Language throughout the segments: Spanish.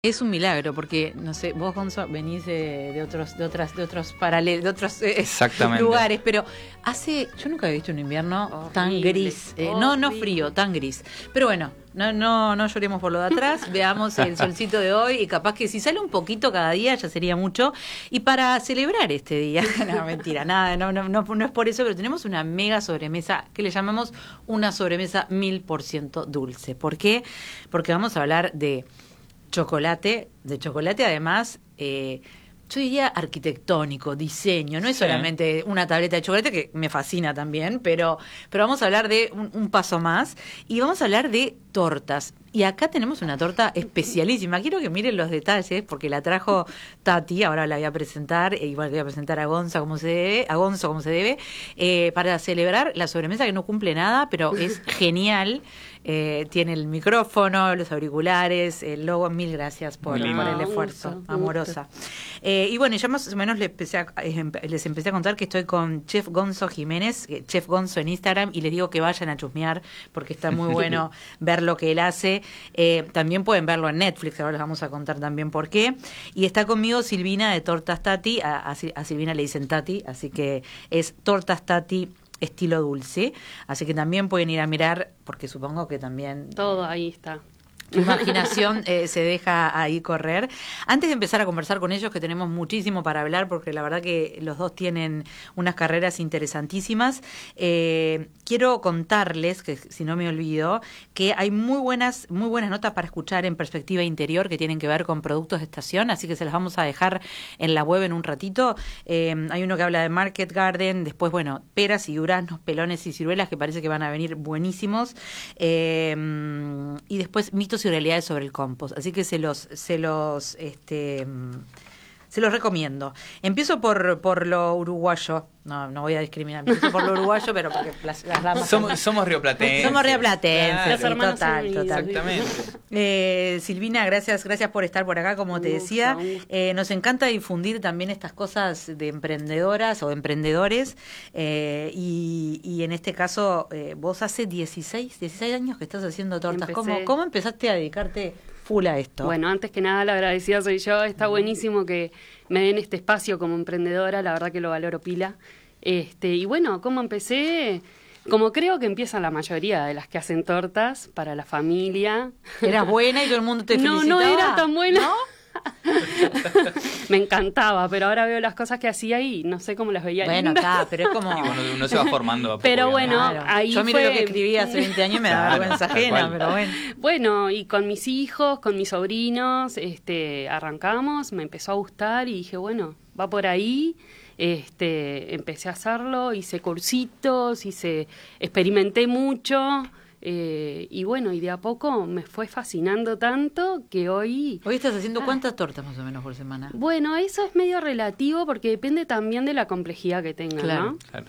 Es un milagro porque, no sé, vos, Gonzo, venís de otros paralelos, de otros lugares, pero yo nunca había visto un invierno horrible, tan gris, no frío, tan gris. Pero bueno, no lloremos por lo de atrás, veamos el solcito de hoy y capaz que si sale un poquito cada día ya sería mucho. Y para celebrar este día, no, mentira, nada, no es por eso, pero tenemos una mega sobremesa que le llamamos una sobremesa 1000% dulce. ¿Por qué? Porque vamos a hablar de chocolate además, yo diría arquitectónico, diseño, no es solamente una tableta de chocolate, que me fascina también, pero vamos a hablar de un paso más y vamos a hablar de tortas. Y acá tenemos una torta especialísima. Quiero que miren los detalles, porque la trajo Tati, ahora la voy a presentar, igual que voy a presentar a Gonzo como se debe, para celebrar la sobremesa que no cumple nada, pero es genial. Tiene el micrófono, los auriculares, el logo. Mil gracias por el esfuerzo, amorosa. Y bueno, ya más o menos les empecé a contar que estoy con Chef Gonzo Jiménez, Chef Gonzo en Instagram, y les digo que vayan a chusmear porque está muy bueno ver lo que él hace. También pueden verlo en Netflix, ahora les vamos a contar también por qué. Y está conmigo Silvina de Tortas Tati, a Silvina le dicen Tati, así que es Tortas Tati estilo dulce, así que también pueden ir a mirar, porque supongo que también todo ahí está. Tu imaginación se deja ahí correr. Antes de empezar a conversar con ellos, que tenemos muchísimo para hablar, porque la verdad que los dos tienen unas carreras interesantísimas, quiero contarles, que si no me olvido, que hay muy buenas notas para escuchar en Perspectiva Interior que tienen que ver con productos de estación, así que se las vamos a dejar en la web en un ratito. Hay uno que habla de Market Garden, después, bueno, peras y duraznos, pelones y ciruelas, que parece que van a venir buenísimos, y después mitos y realidades sobre el compost, así que se los recomiendo. Empiezo por lo uruguayo. No voy a discriminar. Empiezo por lo uruguayo, pero porque las damas somos rioplatenses. Somos rioplatenses, las hermanas total. Exactamente. Silvina, gracias por estar por acá, como te decía. Nos encanta difundir también estas cosas de emprendedoras o emprendedores, y en este caso, vos hace 16 años que estás haciendo tortas. ¿Cómo empezaste a dedicarte full a esto? Bueno, antes que nada, la agradecida soy yo. Está buenísimo que me den este espacio como emprendedora, la verdad que lo valoro pila. Y bueno, ¿cómo empecé? Como creo que empiezan la mayoría de las que hacen tortas para la familia. ¿Eras buena y todo el mundo te felicitaba? No era tan buena. ¿No? Me encantaba, pero ahora veo las cosas que hacía y no sé cómo las veía. Bueno, está, pero es como... Y bueno, uno se va formando a poco, pero bueno, claro. ahí yo miro lo que escribí hace 20 años y me da vergüenza ajena, pero bueno. Bueno, y con mis hijos, con mis sobrinos, arrancamos, me empezó a gustar y dije, bueno, va por ahí. Empecé a hacerlo, hice cursitos, experimenté mucho. Y bueno, y de a poco me fue fascinando tanto que hoy estás haciendo ¿cuántas tortas más o menos por semana? Bueno, eso es medio relativo porque depende también de la complejidad que tengan, claro, ¿no? Claro.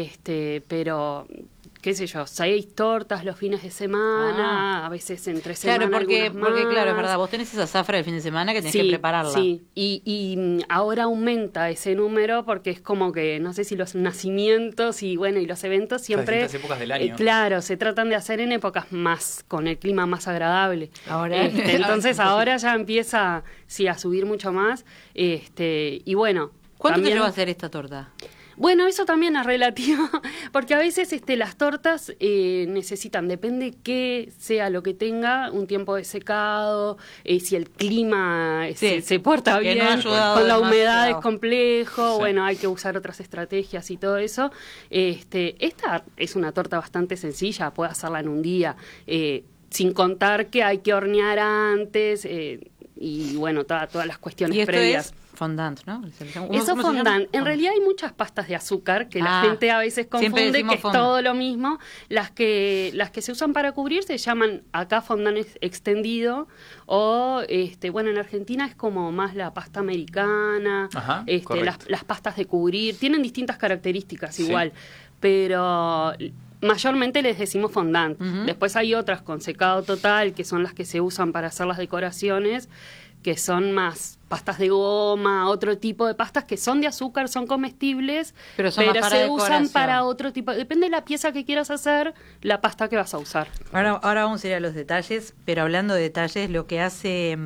Pero qué sé yo, 6 tortas los fines de semana, a veces entre semana. Claro, porque claro, es verdad, vos tenés esa zafra del fin de semana que tenés que prepararla. Sí, y ahora aumenta ese número porque es como que, no sé si los nacimientos y bueno, y los eventos siempre... Las épocas del año. Claro, se tratan de hacer en épocas más, con el clima más agradable. Ahora entonces ahora ya empieza, a subir mucho más, y bueno... ¿Cuánto te lleva a hacer esta torta? Bueno, eso también es relativo, porque a veces las tortas necesitan, depende qué sea lo que tenga, un tiempo de secado, si el clima se porta bien, con la humedad es complejo, bueno, hay que usar otras estrategias y todo eso. Esta es una torta bastante sencilla, puedo hacerla en un día, sin contar que hay que hornear antes, y bueno, todas las cuestiones previas. Fondant, ¿no? Eso fondant. En realidad hay muchas pastas de azúcar que la gente a veces confunde, que es todo lo mismo. Las que se usan para cubrir se llaman acá fondant extendido o, bueno, en Argentina es como más la pasta americana. Ajá, las pastas de cubrir. Tienen distintas características igual, pero... mayormente les decimos fondant. Después hay otras con secado total, que son las que se usan para hacer las decoraciones, que son más pastas de goma, otro tipo de pastas que son de azúcar, son comestibles, pero se usan para otro tipo. Depende de la pieza que quieras hacer, la pasta que vas a usar. Ahora vamos a ir a los detalles, pero hablando de detalles, lo que hace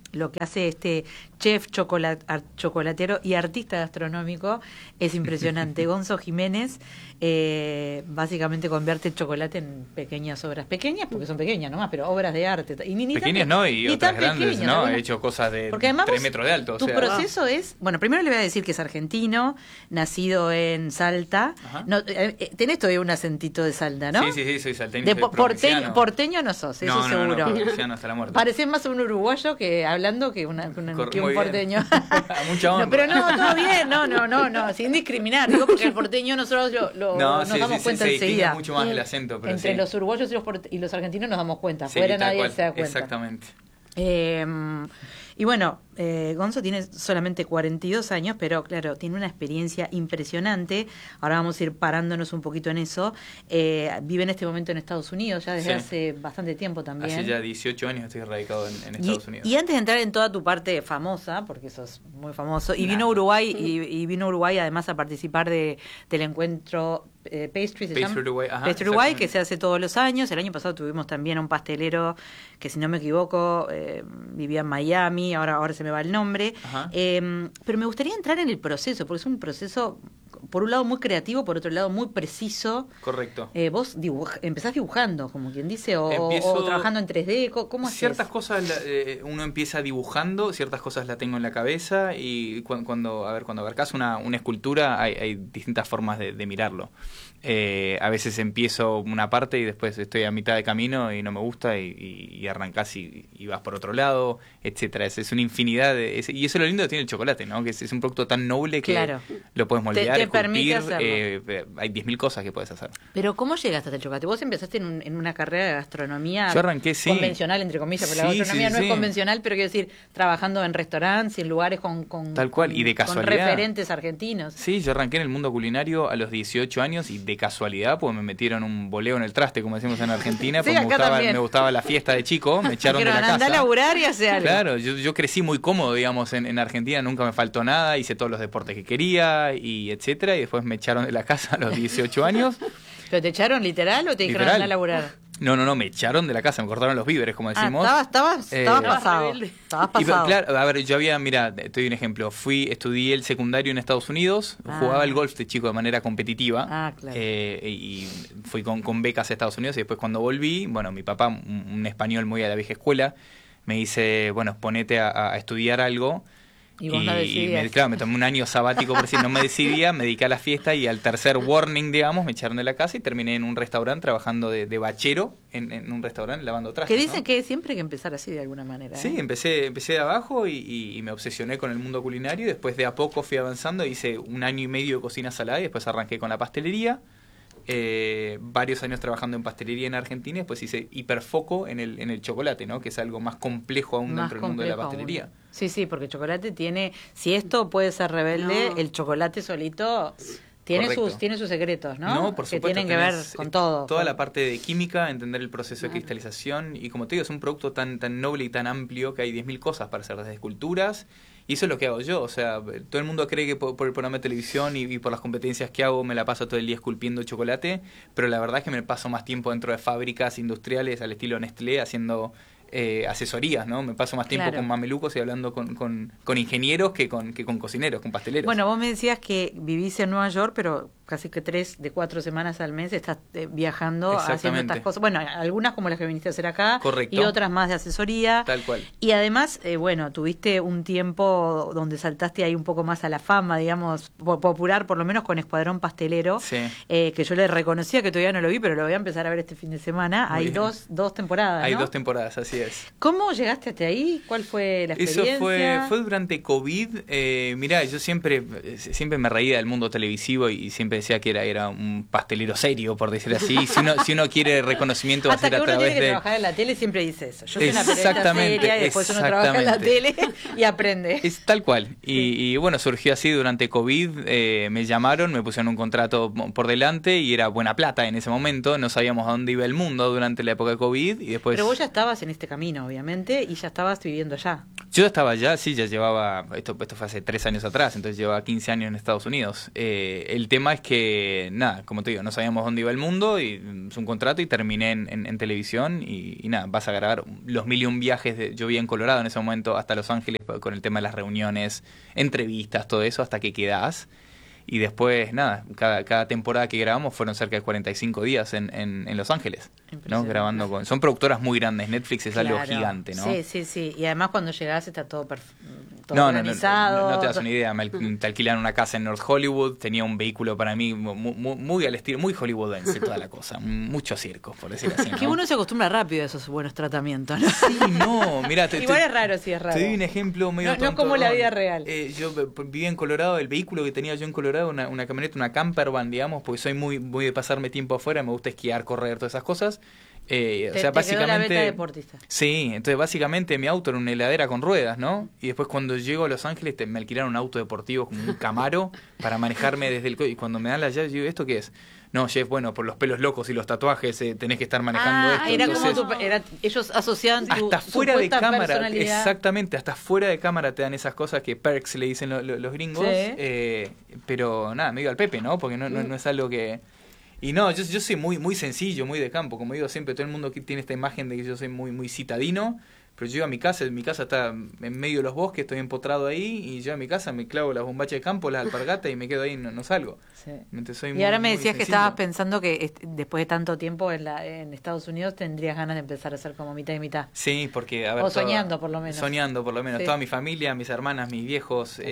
lo que hace este chef chocolatero y artista gastronómico es impresionante. Gonzo Jiménez básicamente convierte el chocolate en pequeñas obras, pequeñas porque son pequeñas nomás, pero obras de arte. Y ni pequeñas no, y otras grandes, ¿no? He hecho cosas de 3 metros de alto. Tu proceso es, bueno, primero le voy a decir que es argentino, nacido en Salta. No, tenés todavía un acentito de Salta, ¿no? Sí, soy salteño. Porteño no sos, eso seguro. No, provinciano hasta la muerte. Parecés más un uruguayo que hablando que un porteño. Mucha onda. No, pero no, todo bien, no, sin discriminar. Digo, porque el porteño nosotros nos damos cuenta enseguida. Mucho más el acento, pero entre los uruguayos y los argentinos nos damos cuenta. Fuera nadie se da cuenta. Exactamente. Y bueno, Gonzo tiene solamente 42 años, pero claro, tiene una experiencia impresionante. Ahora vamos a ir parándonos un poquito en eso. Vive en este momento en Estados Unidos, ya desde hace bastante tiempo también. Hace ya 18 años estoy radicado en Estados Unidos. Y antes de entrar en toda tu parte famosa, porque sos muy famoso, vino a Uruguay y vino a Uruguay además a participar del encuentro Pastry Uruguay, que se hace todos los años. El año pasado tuvimos también a un pastelero que, si no me equivoco, vivía en Miami, ahora se me va el nombre. Pero me gustaría entrar en el proceso, porque es un proceso, por un lado muy creativo, por otro lado muy preciso. Correcto. Vos empezás dibujando, como quien dice, o trabajando en 3D, ¿cómo haces? Ciertas cosas uno empieza dibujando, ciertas cosas la tengo en la cabeza, y cuando abarcas una escultura hay distintas formas de mirarlo. A veces empiezo una parte y después estoy a mitad de camino y no me gusta y arrancás y vas por otro lado, etcétera. Es una infinidad y eso es lo lindo que tiene el chocolate, ¿no? Que es un producto tan noble que lo puedes moldear, te permite hacerlo. Hay 10.000 cosas que puedes hacer. Pero ¿cómo llegaste hasta el chocolate? Vos empezaste en una carrera de gastronomía. Yo arranqué, convencional, entre comillas, porque la gastronomía no es convencional, pero quiero decir, trabajando en restaurantes, en lugares con tal cual, y de casualidad, con referentes argentinos. Sí, yo arranqué en el mundo culinario a los 18 años y de casualidad, pues me metieron un boleo en el traste, como decimos en Argentina, porque me gustaba la fiesta de chico, me echaron de la casa. Andá a laburar y hacer algo. Claro, yo crecí muy cómodo, digamos, en Argentina, nunca me faltó nada, hice todos los deportes que quería, y etcétera, y después me echaron de la casa a los 18 años. ¿Pero te echaron literal o te dijeron andá a laburar? No, me echaron de la casa, me cortaron los víveres, como decimos. Estabas pasado. Estabas pasado. Claro, a ver, yo mira, te doy un ejemplo. Estudié el secundario en Estados Unidos, jugaba el golf de chico de manera competitiva. Claro. Y fui con becas a Estados Unidos, y después cuando volví, bueno, mi papá, un español muy a la vieja escuela, me dice, bueno, ponete a estudiar algo. Y vos no decidías. Me tomé un año sabático por si no me decidía, me dediqué a la fiesta, y al tercer warning, digamos, me echaron de la casa y terminé en un restaurante trabajando de bachero en un restaurante lavando trastes. Que dicen que siempre hay que empezar así de alguna manera. Sí, empecé de abajo y me obsesioné con el mundo culinario, y después de a poco fui avanzando, hice 1 año y medio de cocina salada y después arranqué con la pastelería. Varios años trabajando en pastelería en Argentina, y después hice hiperfoco en el chocolate, ¿no? Que es algo más complejo aún dentro del mundo de la pastelería. Sí, porque el chocolate tiene, si esto puede ser rebelde, el chocolate solito tiene sus secretos, ¿no? No, por supuesto. Que tienen que ver con todo. Toda la parte de química, entender el proceso de cristalización, y como te digo, es un producto tan noble y tan amplio que hay 10.000 cosas para hacer, desde esculturas. Y eso es lo que hago yo, o sea, todo el mundo cree que por el programa de televisión y por las competencias que hago me la paso todo el día esculpiendo chocolate, pero la verdad es que me paso más tiempo dentro de fábricas industriales al estilo Nestlé haciendo asesorías, ¿no? Me paso más tiempo con mamelucos y hablando con ingenieros que con cocineros, con pasteleros. Bueno, vos me decías que vivís en Nueva York, pero casi que 3 de 4 semanas al mes estás viajando haciendo estas cosas. Bueno, algunas como las que viniste a hacer acá. Correcto. Y otras más de asesoría. Tal cual. Y además, bueno, tuviste un tiempo donde saltaste ahí un poco más a la fama, digamos, popular, por lo menos con Escuadrón Pastelero. Sí. Que yo le reconocía, que todavía no lo vi, pero lo voy a empezar a ver este fin de semana. Muy hay bien. dos temporadas, ¿no? Hay 2 temporadas, así es. ¿Cómo llegaste hasta ahí? ¿Cuál fue la experiencia? Eso fue durante COVID. Mirá, yo siempre me reía del mundo televisivo y siempre decía que era un pastelero serio, por decir así. Si uno quiere reconocimiento, va a ser a través de... Hasta que uno tiene que trabajar en la tele, siempre dice eso. Yo soy una periodista seria y después uno trabaja en la tele y aprende. Es tal cual. Y bueno, surgió así durante COVID. Me llamaron, me pusieron un contrato por delante y era buena plata en ese momento. No sabíamos a dónde iba el mundo durante la época de COVID y después... Pero vos ya estabas en este camino, obviamente, y ya estabas viviendo allá. Yo estaba ya llevaba, esto fue hace 3 años atrás, entonces llevaba 15 años en Estados Unidos. El tema es que, nada, como te digo, no sabíamos dónde iba el mundo, y es un contrato y terminé en televisión y nada, vas a grabar los 1001 viajes. Yo vivía en Colorado en ese momento, hasta Los Ángeles, con el tema de las reuniones, entrevistas, todo eso, hasta que quedás. Y después, nada, cada temporada que grabamos fueron cerca de 45 días en Los Ángeles, ¿no? Grabando son productoras muy grandes, Netflix es algo gigante, ¿no? Sí. Y además cuando llegás está todo organizado. No te das una idea. Te alquilan una casa en North Hollywood, tenía un vehículo para mí muy al estilo, muy hollywoodense toda la cosa, mucho circo, por decirlo así, ¿no? Que uno se acostumbra rápido a esos buenos tratamientos, ¿no? Sí, no, mira, igual es raro, sí es raro. Te doy un ejemplo medio tonto. No como la vida real. Yo vivía en Colorado, el vehículo que tenía yo en Colorado, una camioneta, una camper van, digamos, porque soy muy de pasarme tiempo afuera, me gusta esquiar, correr, todas esas cosas. O sea, básicamente, quedó la beta deportista. Sí, entonces básicamente mi auto era una heladera con ruedas, ¿no? Y después cuando llego a Los Ángeles me alquilaron un auto deportivo como un Camaro para manejarme desde y cuando me dan la llave, yo digo, ¿esto qué es? No, Jeff, bueno, por los pelos locos y los tatuajes tenés que estar manejando esto. Era entonces, como ellos asociaban tu hasta fuera de cámara, personalidad. exactamente, hasta fuera de cámara te dan esas cosas que perks le dicen los gringos, sí. Pero nada, me digo al Pepe, ¿no? Porque no es algo que... Y no, yo soy muy sencillo, muy de campo, como digo siempre, todo el mundo tiene esta imagen de que yo soy muy citadino. Pero yo llego a mi casa está en medio de los bosques, estoy empotrado ahí, y yo a mi casa me clavo las bombachas de campo, las alpargatas, y me quedo ahí y no salgo. Sí. Y ahora me decías que estabas pensando que después de tanto tiempo en Estados Unidos tendrías ganas de empezar a hacer como mitad y mitad. Sí, porque... A ver, o soñando por lo menos. Soñando por lo menos. Sí. Toda mi familia, mis hermanas, mis viejos,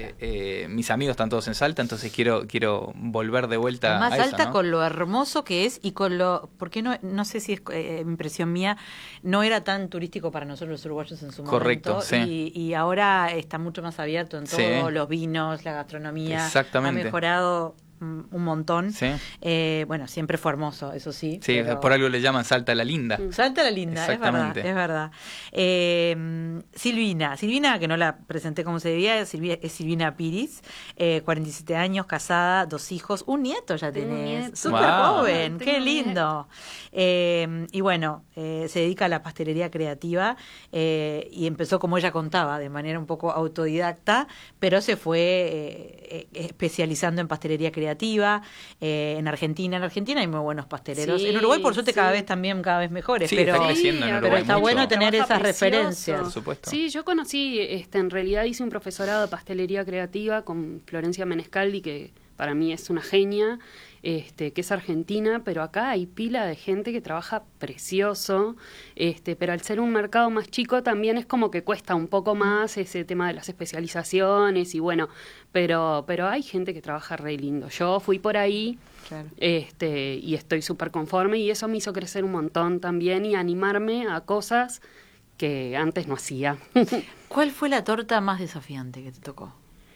mis amigos están todos en Salta, entonces quiero volver de vuelta más a eso, Salta, ¿no? Con lo hermoso que es y con lo... ¿Por qué no sé si es impresión mía, no era tan turístico para nosotros los uruguayos en su Correcto, momento, sí. y ahora está mucho más abierto en todo, sí. Los vinos, la gastronomía, exactamente. Ha mejorado un montón. Sí. Bueno, siempre fue hermoso, eso sí. Sí, pero... por algo le llaman Salta la Linda. Salta la Linda, es verdad. Silvina, que no la presenté como se debía, es Silvina Piris, 47 años, casada, 2 hijos, un nieto ya tenés. Súper joven, qué lindo. Y bueno, se dedica a la pastelería creativa y empezó, como ella contaba, de manera un poco autodidacta, pero se fue especializando en pastelería creativa. En Argentina hay muy buenos pasteleros. Sí, en Uruguay, por suerte, cada vez mejores. Sí, pero está creciendo en Uruguay, pero está mucho. bueno tener esas precioso. Referencias. Por supuesto. Sí, yo conocí, en realidad hice un profesorado de pastelería creativa con Florencia Menescaldi, que para mí es una genia, que es argentina, pero acá hay pila de gente que trabaja precioso, pero al ser un mercado más chico también es como que cuesta un poco más ese tema de las especializaciones y bueno, pero hay gente que trabaja re lindo. Yo fui por ahí, claro. Y estoy súper conforme y eso me hizo crecer un montón también y animarme a cosas que antes no hacía. ¿Cuál fue la torta más desafiante que te tocó?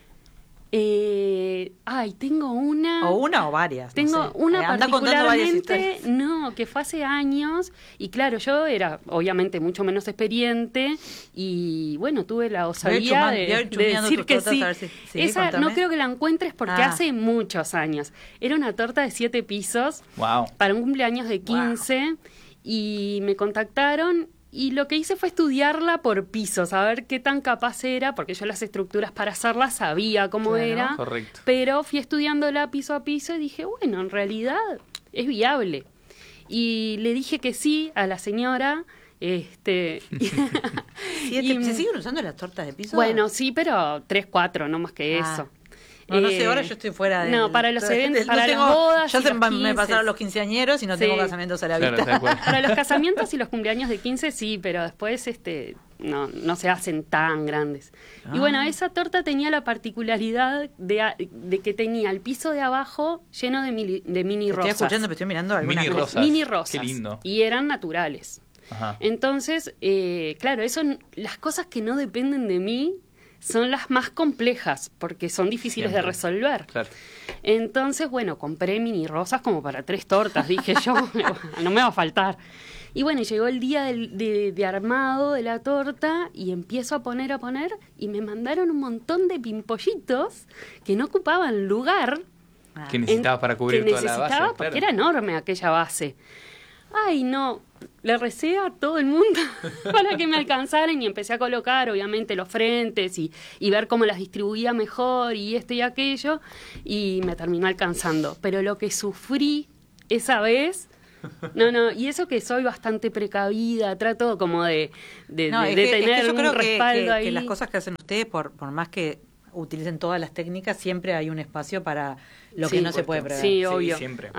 Tengo una... O una o varias. Tengo no sé. una particularmente, no, que fue hace años, y claro, yo era obviamente mucho menos experiente, y bueno, tuve la osadía de decir que sí. Sí, esa contame. No creo que la encuentres porque hace muchos años. Era una torta de 7 pisos, wow. Para un cumpleaños de 15, wow. Y me contactaron. Y lo que hice fue estudiarla por pisos, a ver qué tan capaz era, porque yo las estructuras para hacerla sabía cómo era, correcto. Pero fui estudiándola piso a piso y dije, bueno, en realidad es viable. Y le dije que sí a la señora. ¿Se siguen usando las tortas de piso? Bueno, sí, pero 3, 4, no más que eso. No sé, ahora yo estoy fuera de... No, para los eventos, para las bodas. Ya me pasaron los quinceañeros y no tengo casamientos a la vista. Claro, para los casamientos y los cumpleaños de 15 sí, pero después no se hacen tan grandes. Y bueno, esa torta tenía la particularidad de que tenía el piso de abajo lleno de mini rosas. Estoy escuchando, pero estoy mirando algunas cosas. Mini rosas. Qué lindo. Y eran naturales. Ajá. Entonces, claro, las cosas que no dependen de mí son las más complejas, porque son difíciles de resolver. Claro. Entonces, bueno, compré mini rosas como para 3 tortas, dije yo, no me va a faltar. Y bueno, llegó el día de armado de la torta y empiezo a poner, y me mandaron un montón de pimpollitos que no ocupaban lugar. Que necesitabas para cubrir toda la base. Porque era enorme aquella base. Ay, no, le recé a todo el mundo para que me alcanzaran y empecé a colocar, obviamente, los frentes y ver cómo las distribuía mejor y esto y aquello, y me terminó alcanzando. Pero lo que sufrí esa vez... No, y eso que soy bastante precavida, trato como de tener yo creo un respaldo ahí. Que las cosas que hacen ustedes, por más que utilicen todas las técnicas, siempre hay un espacio para lo que no se puede prever. Sí, obvio. Siempre.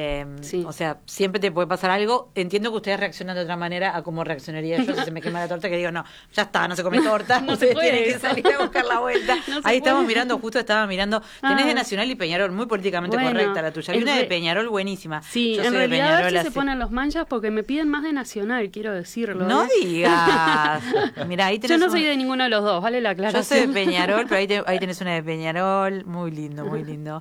O sea, siempre te puede pasar algo. Entiendo que ustedes reaccionan de otra manera a cómo reaccionaría yo si se me quema la torta, que digo, no, ya está, no se come torta, No ustedes se puede tienen que eso. salir a buscar la vuelta. No se Ahí estamos puede. mirando, justo estaba mirando, tenés de Nacional y Peñarol, muy políticamente Bueno, correcta la tuya. Hay en una de re- Peñarol buenísima. Sí, Yo en soy de realidad a ver Peñarol si se hace- ponen los manchas porque me piden más de Nacional, quiero decirlo. No ¿eh? digas. Mirá, ahí Yo tenés no soy de ninguno de los dos, ¿vale? La Yo aclaración. soy de Peñarol, pero ahí tenés una de Peñarol. Muy lindo, muy lindo.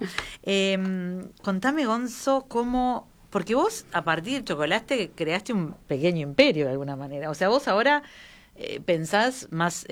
Contame, Gonzo, cómo... Porque vos, a partir del chocolate, creaste un pequeño imperio de alguna manera. O sea, vos ahora pensás más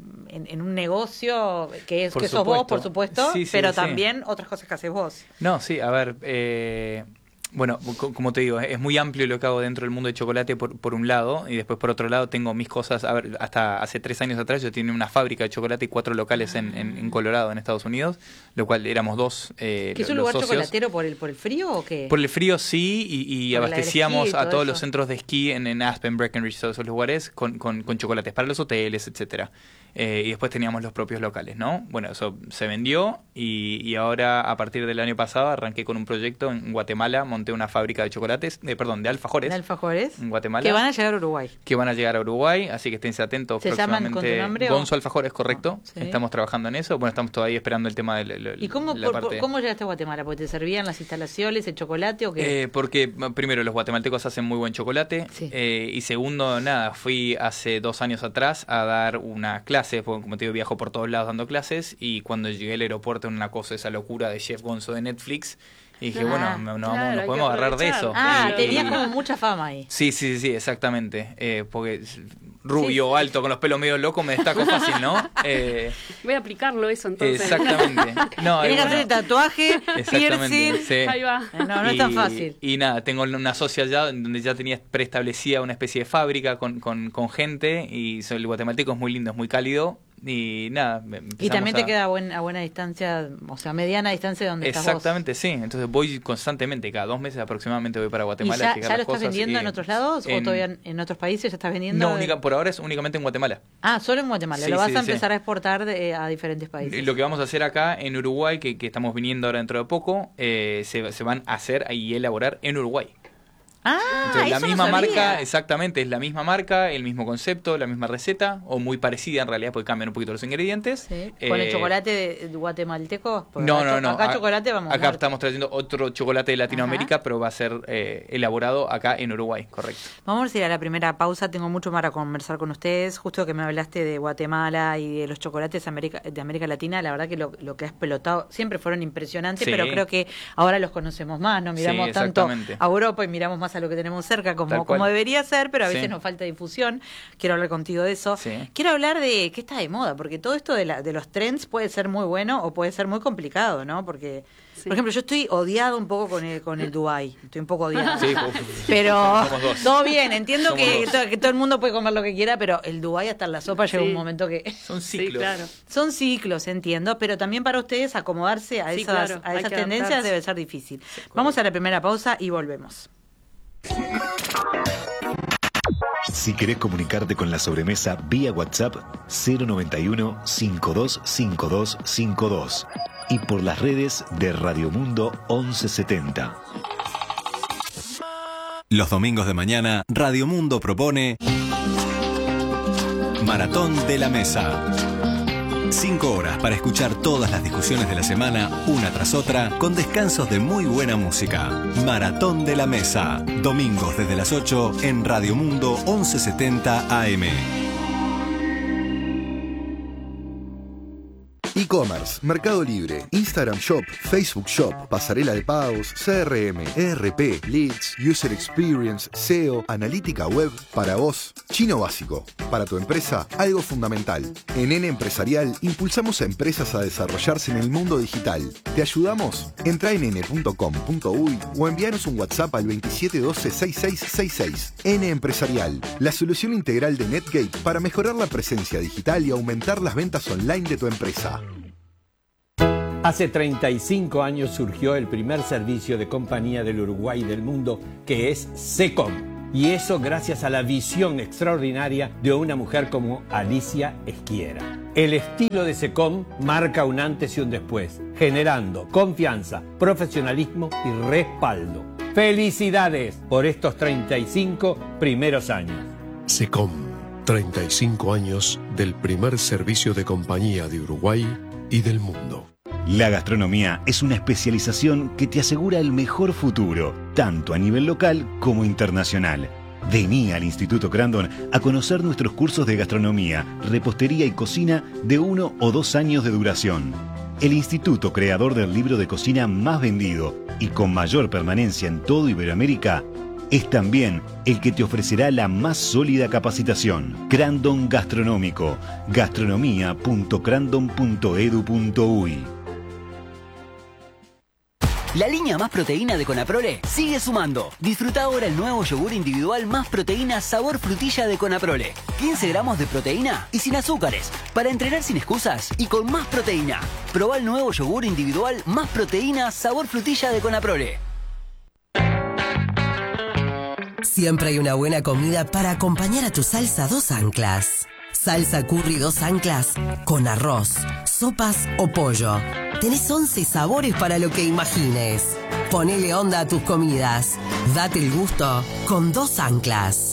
en un negocio que sos vos, por supuesto, Sí, pero sí. también otras cosas que haces vos. No, sí, a ver, bueno, como te digo, es muy amplio lo que hago dentro del mundo de chocolate por un lado, y después por otro lado tengo mis cosas. A ver, hasta hace 3 años atrás yo tenía una fábrica de chocolate y 4 locales en Colorado, en Estados Unidos, lo cual éramos 2 ¿Que es un los lugar socios. chocolatero por el frío o qué? Por el frío sí, y Por el aire abastecíamos esquí y a todo todos eso. los centros de esquí en Aspen, Breckenridge, todos esos lugares con chocolates para los hoteles, etcétera. Y después teníamos los propios locales, ¿no? Bueno, eso se vendió y ahora a partir del año pasado arranqué con un proyecto en Guatemala, monté una fábrica de chocolates, de alfajores. ¿De alfajores? En Guatemala. Que van a llegar a Uruguay. Que van a llegar a Uruguay, así que esténse atentos. ¿Se llaman con tu próximamente. nombre o? Gonzo Alfajores, correcto. Sí. Estamos trabajando en eso. Bueno, estamos todavía esperando el tema de ¿Y cómo llegaste a Guatemala? ¿Porque te servían las instalaciones, el chocolate o qué? Porque primero los guatemaltecos hacen muy buen chocolate, Sí. Y segundo, nada, fui hace 2 años atrás a dar una clase, porque como te digo, viajo por todos lados dando clases, y cuando llegué al aeropuerto en una cosa, esa locura de Chef Gonzo de Netflix, y dije, Ah, bueno, claro, hay nos que podemos agarrar de eso. aprovechar. Tenías Y- como mucha fama ahí. Sí, exactamente, porque rubio, alto, con los pelos medio locos, me destaco fácil, ¿no? Voy a aplicarlo eso entonces. Exactamente. No, Tenés que bueno, hacer el tatuaje, exactamente, piercing. sí. Ahí va. No es tan fácil. Y nada, tengo una socia allá donde ya tenía preestablecida una especie de fábrica con gente, y el guatemalteco es muy lindo, es muy cálido, y nada. Y también te a- queda a buena distancia, o sea, mediana distancia de donde estás vos. Exactamente, sí. Entonces voy constantemente, cada 2 meses aproximadamente voy para ¿Y Guatemala a ya llegar lo las estás cosas, vendiendo y en otros lados o todavía en otros países ya estás vendiendo? No, por ahora es únicamente en Guatemala. Ah, solo en Guatemala. Sí, lo vas sí, a sí. empezar a exportar a diferentes países. Lo que vamos a hacer acá en Uruguay, que estamos viniendo ahora dentro de poco, se van a hacer y elaborar en Uruguay. Ah, Entonces, la eso no misma sabía. marca, exactamente, es la misma marca, el mismo concepto, la misma receta, o muy parecida en realidad, porque cambian un poquito los ingredientes. Sí. ¿Con el chocolate de guatemalteco? Porque No. Acá chocolate vamos Acá muertos. estamos trayendo otro chocolate de Latinoamérica, pero va a ser elaborado acá en Uruguay, correcto. Vamos a ir a la primera pausa. Tengo mucho para conversar con ustedes. Justo que me hablaste de Guatemala y de los chocolates de América Latina, la verdad que lo que has pelotado siempre fueron impresionantes, Sí. pero creo que ahora los conocemos más, ¿no? Miramos Sí, tanto exactamente. a Europa y miramos más a lo que tenemos cerca, Tal como cual. debería ser, pero a veces Sí. nos falta difusión. Quiero hablar contigo de eso. Sí. Quiero hablar de qué está de moda, porque todo esto de los trends puede ser muy bueno o puede ser muy complicado, ¿no? Porque, Sí. por ejemplo, yo estoy odiado un poco con el Dubai. Estoy un poco odiada. Sí, Pero somos 2. todo bien, entiendo Somos que, 2. que todo el mundo puede comer lo que quiera, pero el Dubái hasta en la sopa llega Sí. un momento que... Son Sí, ciclos. claro. Son ciclos, entiendo, pero también para ustedes acomodarse a Sí, esas, claro, a hay esas que tendencias adaptarse. debe ser difícil. Vamos a la primera pausa y volvemos. Si querés comunicarte con la sobremesa vía WhatsApp 091 525252 y por las redes de Radio Mundo 1170. Los domingos de mañana, Radio Mundo propone Maratón de la Mesa. 5 horas para escuchar todas las discusiones de la semana, una tras otra, con descansos de muy buena música. Maratón de la Mesa. Domingos desde las 8 en Radio Mundo 1170 AM. E-commerce, Mercado Libre, Instagram Shop, Facebook Shop, pasarela de pagos, CRM, ERP, Leads, User Experience, SEO, analítica web. Para vos, chino básico. Para tu empresa, algo fundamental. En N Empresarial impulsamos a empresas a desarrollarse en el mundo digital. ¿Te ayudamos? Entra en n.com.uy o envíanos un WhatsApp al 2712-6666. N Empresarial, la solución integral de Netgate para mejorar la presencia digital y aumentar las ventas online de tu empresa. Hace 35 años surgió el primer servicio de compañía del Uruguay y del mundo, que es SECOM. Y eso gracias a la visión extraordinaria de una mujer como Alicia Esquiera. El estilo de SECOM marca un antes y un después, generando confianza, profesionalismo y respaldo. ¡Felicidades por estos 35 primeros años! SECOM, 35 años del primer servicio de compañía de Uruguay y del mundo. La gastronomía es una especialización que te asegura el mejor futuro, tanto a nivel local como internacional. Vení al Instituto Crandon a conocer nuestros cursos de gastronomía, repostería y cocina de 1 o 2 años de duración. El instituto creador del libro de cocina más vendido y con mayor permanencia en todo Iberoamérica es también el que te ofrecerá la más sólida capacitación. Crandon Gastronómico, gastronomía.crandon.edu.uy. La línea Más Proteína de Conaprole sigue sumando. Disfruta ahora el nuevo yogur individual Más Proteína sabor frutilla de Conaprole. 15 gramos de proteína y sin azúcares. Para entrenar sin excusas y con más proteína. Probá el nuevo yogur individual Más Proteína sabor frutilla de Conaprole. Siempre hay una buena comida para acompañar a tu salsa 2 anclas. Salsa curry 2 anclas con arroz, sopas o pollo. Tenés 11 sabores para lo que imagines. Ponele onda a tus comidas. Date el gusto con 2 anclas.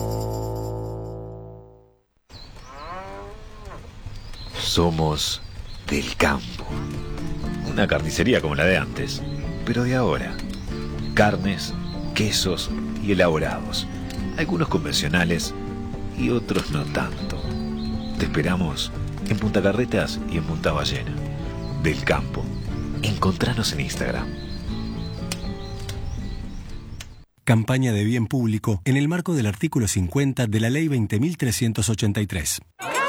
Somos del campo. Una carnicería como la de antes, pero de ahora. Carnes, quesos y elaborados. Algunos convencionales y otros no tanto. Te esperamos en Punta Carretas y en Punta Ballena. Del campo. Encontranos en Instagram. Campaña de bien público en el marco del artículo 50 de la Ley 20.383.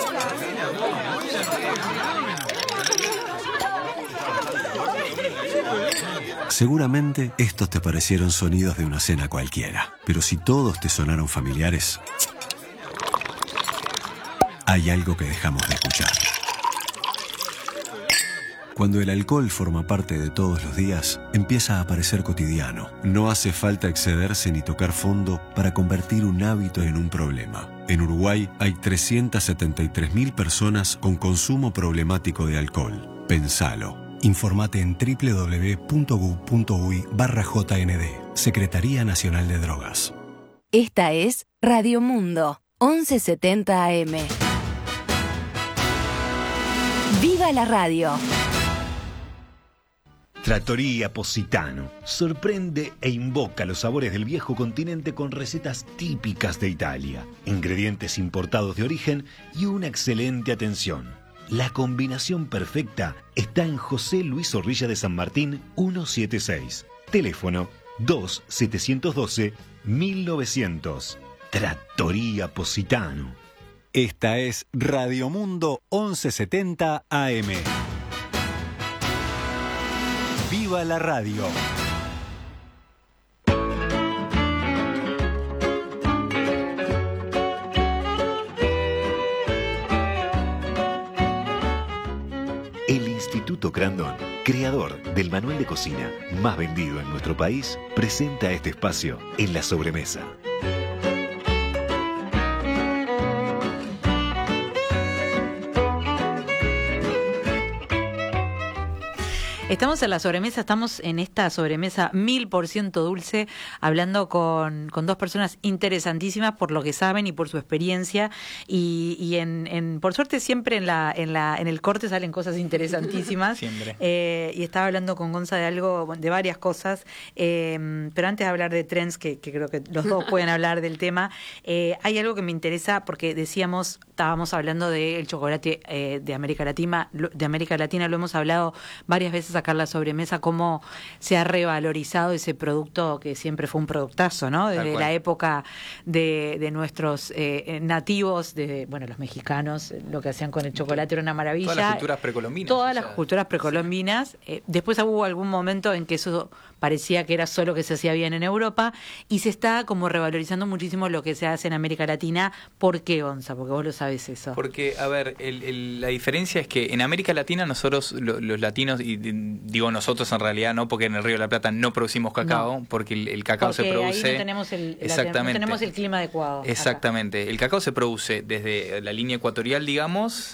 Seguramente estos te parecieron sonidos de una cena cualquiera, pero si todos te sonaron familiares, hay algo que dejamos de escuchar. Cuando el alcohol forma parte de todos los días, empieza a parecer cotidiano. No hace falta excederse ni tocar fondo para convertir un hábito en un problema. En Uruguay hay 373.000 personas con consumo problemático de alcohol. Pensalo. Informate en www.gov.uy/JND. Secretaría Nacional de Drogas. Esta es Radio Mundo, 1170 AM. ¡Viva la radio! Trattoria Positano sorprende e invoca los sabores del viejo continente con recetas típicas de Italia, ingredientes importados de origen y una excelente atención. La combinación perfecta está en José Luis Zorrilla de San Martín 176. Teléfono 2712-1900. Trattoria Positano. Esta es Radio Mundo 1170 AM. ¡Viva la radio! El Instituto Crandon, creador del manual de cocina más vendido en nuestro país, presenta este espacio en la sobremesa. Estamos en la sobremesa, estamos en esta sobremesa 1000% dulce, hablando con dos personas interesantísimas por lo que saben y por su experiencia, y por suerte siempre en el corte salen cosas interesantísimas. Siempre. Y estaba hablando con Gonza de varias cosas, pero antes de hablar de trends, que creo que los dos pueden hablar del tema, hay algo que me interesa porque estábamos hablando del chocolate de América Latina, lo hemos hablado varias veces acá en la sobremesa, cómo se ha revalorizado ese producto que siempre fue un productazo, ¿no? Desde la época de nuestros nativos, los mexicanos, lo que hacían con el chocolate era una maravilla. Todas las culturas precolombinas. Todas las culturas precolombinas. Después hubo algún momento en que eso parecía que era solo que se hacía bien en Europa, y se está como revalorizando muchísimo lo que se hace en América Latina. ¿Por qué, Gonza? Porque vos lo sabes eso. Porque, a ver, la diferencia es que en América Latina nosotros, los latinos, y digo nosotros en realidad, no porque en el Río de la Plata no producimos cacao, porque el cacao se produce... Ahí no tenemos no tenemos el clima adecuado. Exactamente. Acá. El cacao se produce desde la línea ecuatorial, digamos,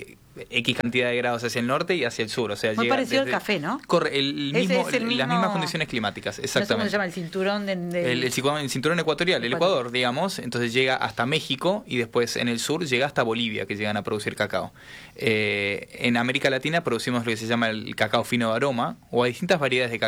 X cantidad de grados hacia el norte y hacia el sur, o sea, muy parecido al café, ¿no? Corre las mismas condiciones climáticas, exactamente. ¿Cómo se llama? El cinturón el cinturón ecuatorial, el Ecuador, digamos. Entonces llega hasta México y después en el sur llega hasta Bolivia, que llegan a producir cacao. En América Latina producimos lo que se llama el cacao fino de aroma, o hay distintas variedades de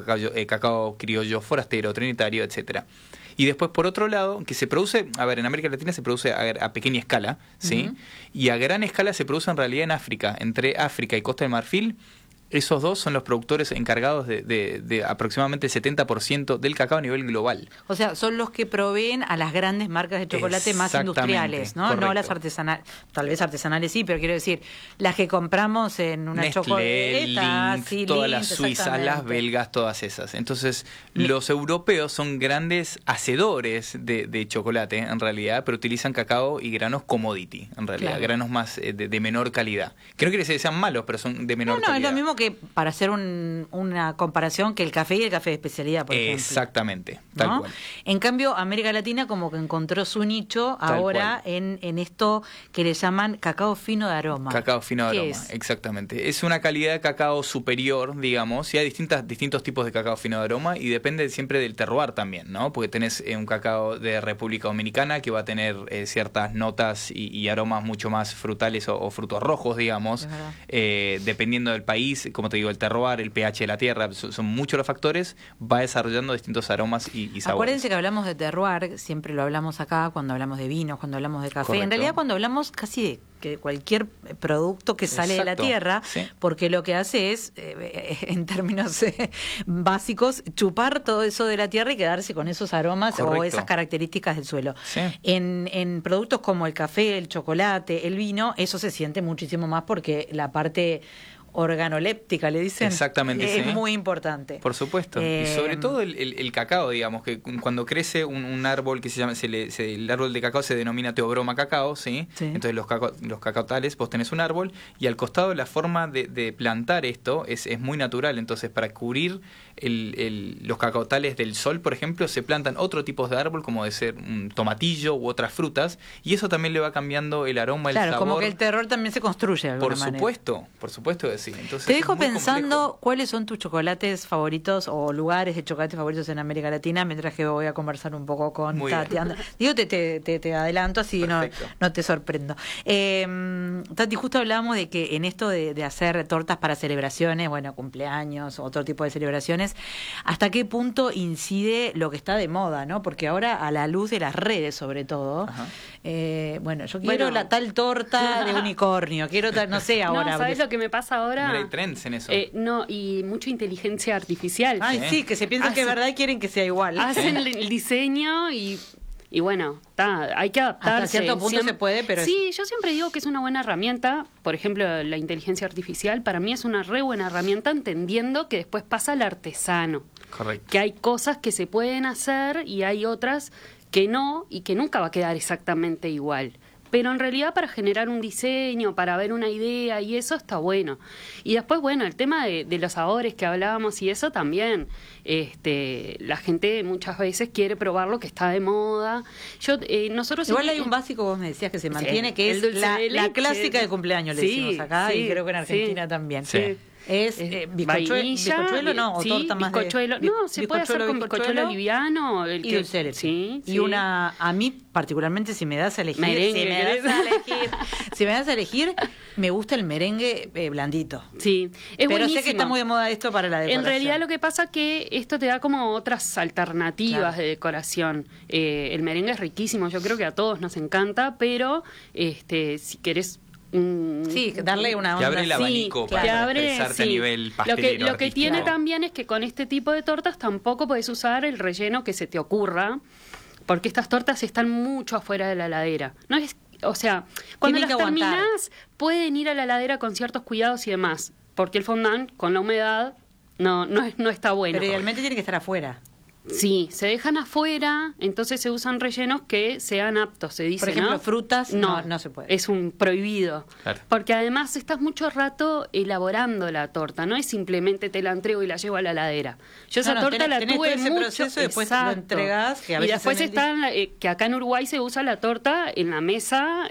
cacao criollo, forastero, trinitario, etcétera. Y después, por otro lado, que se produce, en América Latina se produce a pequeña escala, ¿sí? Y a gran escala se produce en realidad en África, entre África y Costa de Marfil. Esos dos son los productores encargados de aproximadamente el 70% del cacao a nivel global. O sea, son los que proveen a las grandes marcas de chocolate más industriales, ¿no? Correcto. No las artesanales, tal vez artesanales sí, pero quiero decir, las que compramos en una chocolate, Lindt, todas las suizas, las belgas, todas esas. Entonces, los europeos son grandes hacedores de chocolate, en realidad, pero utilizan cacao y granos commodity, en realidad, granos más de menor calidad. Que no quiere decir que sean malos, pero son de menor calidad. No, es lo mismo que para hacer una comparación que el café y el café de especialidad, por ejemplo. Exactamente, tal cual. En cambio, América Latina como que encontró su nicho ahora en esto que le llaman cacao fino de aroma. Cacao fino de aroma, exactamente. Es una calidad de cacao superior, digamos, y hay distintos tipos de cacao fino de aroma, y depende siempre del terroir también, ¿no? Porque tenés un cacao de República Dominicana que va a tener ciertas notas y aromas mucho más frutales o frutos rojos, digamos, dependiendo del país. Como te digo, el terroir, el pH de la tierra, son muchos los factores, va desarrollando distintos aromas y sabores. Acuérdense que hablamos de terroir, siempre lo hablamos acá cuando hablamos de vinos, cuando hablamos de café. Correcto. En realidad cuando hablamos casi de cualquier producto que sale de la tierra, porque lo que hace es, en términos básicos, chupar todo eso de la tierra y quedarse con esos aromas o esas características del suelo. Sí. En productos como el café, el chocolate, el vino, eso se siente muchísimo más porque la parte organoléptica, le dicen. Exactamente, es muy importante. Por supuesto. Y sobre todo el cacao, digamos, que cuando crece un árbol que se llama, el árbol de cacao se denomina teobroma cacao, ¿sí? Entonces los cacautales, vos tenés un árbol y al costado la forma de plantar esto es muy natural. Entonces, para cubrir los cacautales del sol, por ejemplo, se plantan otro tipo de árbol, como de ser un tomatillo u otras frutas, y eso también le va cambiando el aroma, el sabor. Claro, como que el terroir también se construye de alguna manera. Por supuesto que sí. Entonces, te dejo pensando complejo. ¿Cuáles son tus chocolates favoritos o lugares de chocolates favoritos en América Latina? Mientras que voy a conversar un poco con Tati. Digo, te adelanto así no te sorprendo. Tati, justo hablábamos de que en esto de hacer tortas para celebraciones, cumpleaños, otro tipo de celebraciones, ¿hasta qué punto incide lo que está de moda, no? Porque ahora, a la luz de las redes sobre todo, yo quiero la tal torta de unicornio, quiero no sé ahora. No, ¿sabes lo que me pasa ahora? No hay trends en eso. Y mucha inteligencia artificial. Sí, que se piensan que es verdad y quieren que sea igual. Hacen el diseño y bueno, hay que adaptarse. Hasta cierto punto se puede, pero... Sí, yo siempre digo que es una buena herramienta. Por ejemplo, la inteligencia artificial para mí es una re buena herramienta, entendiendo que después pasa al artesano. Correcto. Que hay cosas que se pueden hacer y hay otras que no, y que nunca va a quedar exactamente igual. Pero en realidad para generar un diseño, para ver una idea y eso está bueno. Y después, el tema de los sabores que hablábamos y eso también. La gente muchas veces quiere probar lo que está de moda. Nosotros igual hay un básico, vos me decías que se mantiene, que es la clásica de cumpleaños, le decimos acá, y creo que en Argentina también. Sí. Es bizcochuelo, ¿no? O sí, torta más bizcochuelo. No, se puede hacer con bizcochuelo liviano. Y dulce de leche. Sí, y una, a mí particularmente, si me das a elegir, merengue, si me das a elegir, me gusta el merengue blandito. Sí, pero buenísimo. sé que está muy de moda esto para la decoración. En realidad lo que pasa es que esto te da como otras alternativas de decoración. El merengue es riquísimo, yo creo que a todos nos encanta, pero si querés darle una onda. Que abre el abanico para expresarte a nivel pastelero. Lo que tiene también es que con este tipo de tortas tampoco podés usar el relleno que se te ocurra, porque estas tortas están mucho afuera de la heladera. No es, o sea, cuando las terminás pueden ir a la heladera con ciertos cuidados y demás, porque el fondant con la humedad no está bueno. Pero idealmente tiene que estar afuera. Sí, se dejan afuera, entonces se usan rellenos que sean aptos, se dice, por ejemplo, ¿no? frutas, no se puede. Es un prohibido. Claro. Porque además estás mucho rato elaborando la torta, no es simplemente te la entrego y la llevo a la heladera. Yo esa torta la tuve ese mucho, proceso, después lo entregás, que a veces y después que acá en Uruguay se usa la torta en la mesa,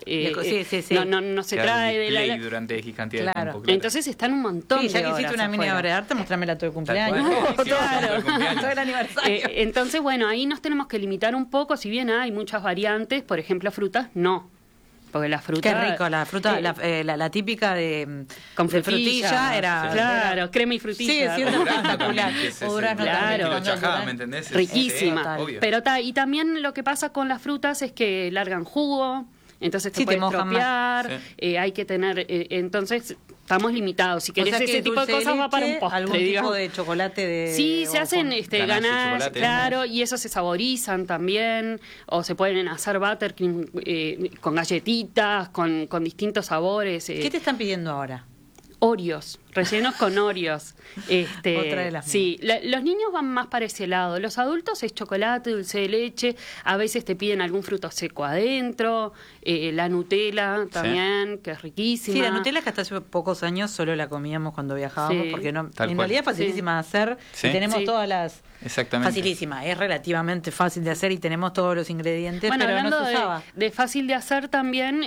no se trae de la durante X cantidad de tiempo. Claro. Entonces están un montón de ya que hiciste una mini obra de arte, mostrámela todo el cumpleaños. Claro. Todo el aniversario. Entonces, bueno, ahí nos tenemos que limitar un poco, si bien hay muchas variantes, por ejemplo, frutas, no. Porque la fruta... Qué rico, la fruta, la típica con frutilla era... Claro, crema y frutilla. Sí, es cierto, espectacular. O durazno también. ¿Me entendés? Riquísima. Obvio. Pero y también lo que pasa con las frutas es que largan jugo, entonces te puede estropear, hay que tener... entonces... Estamos limitados. Si querés ese tipo de cosas, va para un postre. ¿Algún tipo de chocolate? Sí, se hacen ganache, claro, ¿no? Y esos se saborizan también. O se pueden hacer buttercream con galletitas, con distintos sabores. ¿Qué te están pidiendo ahora? Oreos, rellenos con Oreos. Otra de las sí, los niños van más para ese lado. Los adultos es chocolate, dulce de leche. A veces te piden algún fruto seco adentro. La Nutella también, que es riquísima. Sí, la Nutella que hasta hace pocos años solo la comíamos cuando viajábamos, porque en realidad es facilísima de hacer. Y tenemos todas las... Exactamente. Facilísima, es relativamente fácil de hacer y tenemos todos los ingredientes, bueno, pero hablando no se usaba. De fácil de hacer también,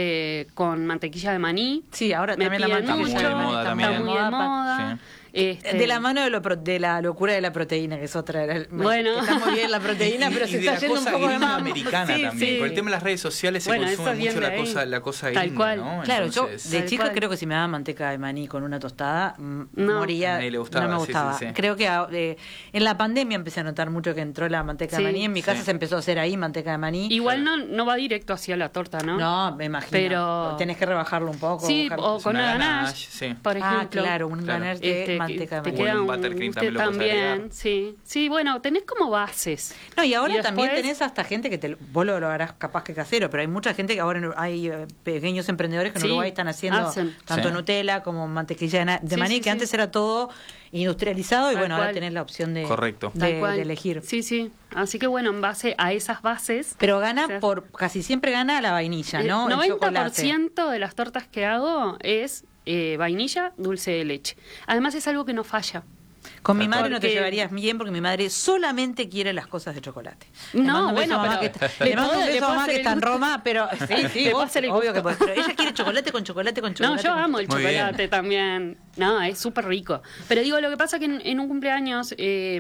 con mantequilla de maní. Sí, ahora también la mantequilla de maní está muy de moda. De la mano de la locura de la proteína, que es otra. Bueno, está muy bien la proteína, pero se está yendo un poco de más. Americana también. Por el tema de las redes sociales se consume mucho la cosa tal gringa, cual. ¿no? Claro, entonces, yo de chica creo que si me daban manteca de maní con una tostada, moría. Le gustaba, no me gustaba. Creo que en la pandemia empecé a notar mucho que entró la manteca de maní. En mi casa se empezó a hacer ahí manteca de maní. Igual no va directo hacia la torta, ¿no? No, me imagino. Pero tenés que rebajarlo un poco. Sí, o con una ganache, por ejemplo. Claro, un ganache de manteca de maní. Buttercream también, sí, bueno, tenés como bases. No, y ahora también tenés hasta gente que vos lo harás capaz que casero, pero hay mucha gente que ahora hay pequeños emprendedores que en Uruguay están haciendo tanto Nutella como mantequilla de maní, que antes era todo industrializado y bueno, ahora tenés la opción de elegir. Sí, así que bueno, en base a esas bases... Pero casi siempre gana la vainilla, ¿no? El 90% de las tortas que hago es vainilla, dulce de leche. Además es algo que no falla. Con mi madre no te llevarías bien porque mi madre solamente quiere las cosas de chocolate. No, bueno, le mando un beso a mamá que está en Roma, pero sí, obvio que puedes. Pero ella quiere chocolate con chocolate. No, yo amo el chocolate también. No, es súper rico. Pero digo, lo que pasa es que en un cumpleaños...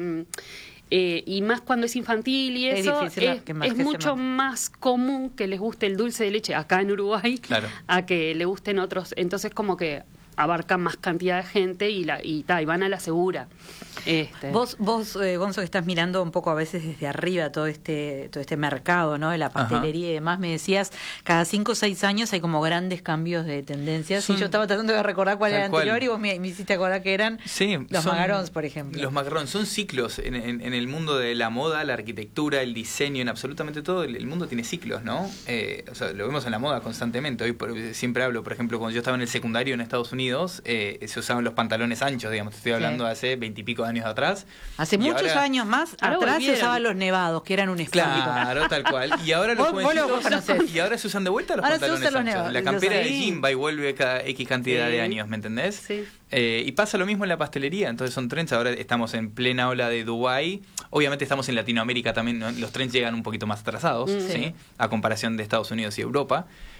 y más cuando es infantil y eso, es mucho más común que les guste el dulce de leche acá en Uruguay a que le gusten otros. Entonces como que abarcan más cantidad de gente y van a la segura. Vos Gonzo, que estás mirando un poco a veces desde arriba todo este mercado, ¿no? De la pastelería y demás, me decías, cada 5 o 6 años hay como grandes cambios de tendencias. Y yo estaba tratando de recordar cuál era el anterior y vos me hiciste acordar que eran los macarons, por ejemplo. Los macarons son ciclos en el mundo de la moda, la arquitectura, el diseño, en absolutamente todo. El mundo tiene ciclos, ¿no? O sea, lo vemos en la moda constantemente. Hoy siempre hablo, por ejemplo, cuando yo estaba en el secundario en Estados Unidos, se usaban los pantalones anchos, digamos. Estoy hablando de hace 20 y pico de años atrás. Hace muchos años más atrás se usaban los nevados, que eran un escándalo. Claro, tal cual. Y ahora los jovencitos, y ahora se usan de vuelta los pantalones anchos. La campera de jean va y vuelve cada X cantidad de años, ¿me entendés? Sí. Y pasa lo mismo en la pastelería, entonces son trends. Ahora estamos en plena ola de Dubái. Obviamente estamos en Latinoamérica también, ¿no? Los trends llegan un poquito más atrasados, ¿sí? A comparación de Estados Unidos y Europa.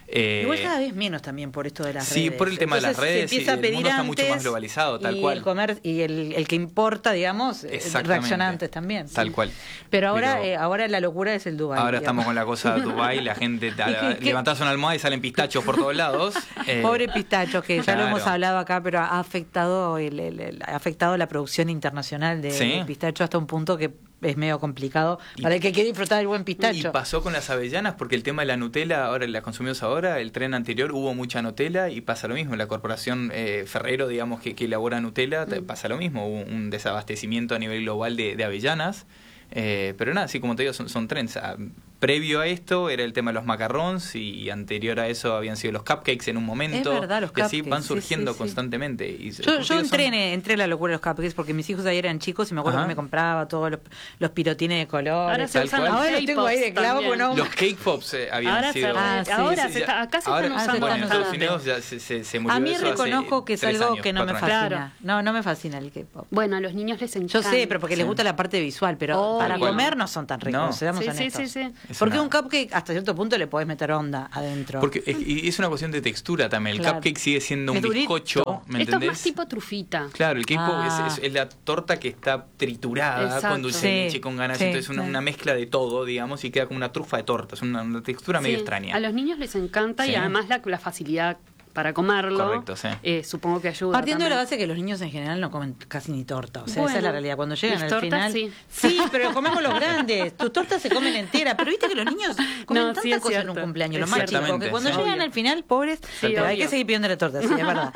Igual cada vez menos también por esto de las redes. Sí, por el tema de las redes, se empieza a el pedir mundo está antes mucho más globalizado, tal y cual. El que importa, digamos, reacciona antes también. Tal cual. Pero ahora la locura es el Dubái. Ahora estamos con la cosa de Dubái, la gente levantás una almohada y salen pistachos por todos lados. Pobre pistacho, que ya claro. lo hemos hablado acá, pero ha afectado ha afectado la producción internacional de pistacho hasta un punto que es medio complicado para el que quiere disfrutar del buen pistacho. Y pasó con las avellanas, porque el tema de la Nutella, ahora la consumimos ahora, el tren anterior hubo mucha Nutella y pasa lo mismo. La corporación Ferrero, digamos, que elabora Nutella, pasa lo mismo. Hubo un desabastecimiento a nivel global de avellanas. Pero nada, sí, como te digo, son trends. Previo a esto era el tema de los macarrons y anterior a eso habían sido los cupcakes en un momento. Es verdad, los y así cupcakes, van surgiendo constantemente. Y, yo entré en la locura de los cupcakes porque mis hijos ayer eran chicos y me acuerdo que me compraba todos los pirotines de colores. Ahora los tengo ahí de clavo. Los cake pops habían sido... acá se están usando. Bueno, en Estados Unidos ya se murió. A mí eso reconozco que es algo años, que no me 4 años. fascina. No me fascina el cake pop. Bueno, a los niños les encanta. Yo sé, pero porque les gusta la parte visual, pero para comer no son tan ricos, seamos honestos. Sí. Porque un cupcake hasta cierto punto le podés meter onda adentro. Porque es una cuestión de textura también. El cupcake sigue siendo un bizcocho, ¿me Esto entendés? es más tipo trufita. Claro, el cake pop es la torta que está triturada con dulce de leche, con ganache. Entonces es una mezcla de todo, digamos, y queda como una trufa de torta. Es una textura medio extraña. A los niños les encanta y además la facilidad para comerlo. Correcto, supongo que ayuda. Partiendo también. de la base que los niños en general no comen casi ni torta. O sea, Bueno, esa es la realidad. Cuando llegan al tortas, final. Sí, pero comemos los grandes. Tus tortas se comen enteras. Pero viste que los niños comen tantas cosas en un cumpleaños, los más chicos, que cuando llegan al final, pobres, pero hay que seguir pidiendo la torta, sí, es verdad.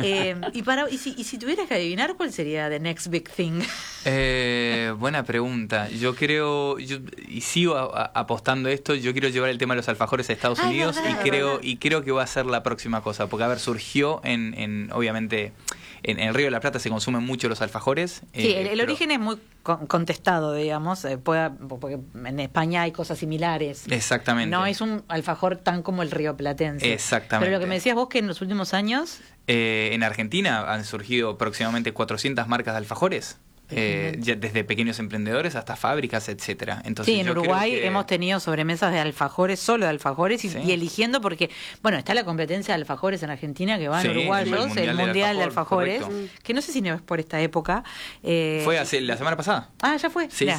Y si tuvieras que adivinar, ¿cuál sería the next big thing? Buena pregunta. Yo creo, y sigo apostando esto, yo quiero llevar el tema de los alfajores a Estados Unidos y creo que va a ser la próxima cosa, porque surgió obviamente en el Río de la Plata se consumen mucho los alfajores. Sí, el origen es muy contestado, digamos, porque en España hay cosas similares. Exactamente. No es un alfajor tan como el rioplatense. Exactamente. Pero lo que me decías vos que en los últimos años... en Argentina han surgido aproximadamente 400 marcas de alfajores. Ya desde pequeños emprendedores hasta fábricas, etcétera. Entonces, sí, en Uruguay hemos tenido sobremesas de alfajores, solo de alfajores, y eligiendo porque, bueno, está la competencia de alfajores en Argentina que van uruguayos, el Mundial de Alfajores, que no sé si no es por esta época. Fue la semana pasada. Ah, ya fue. Sí.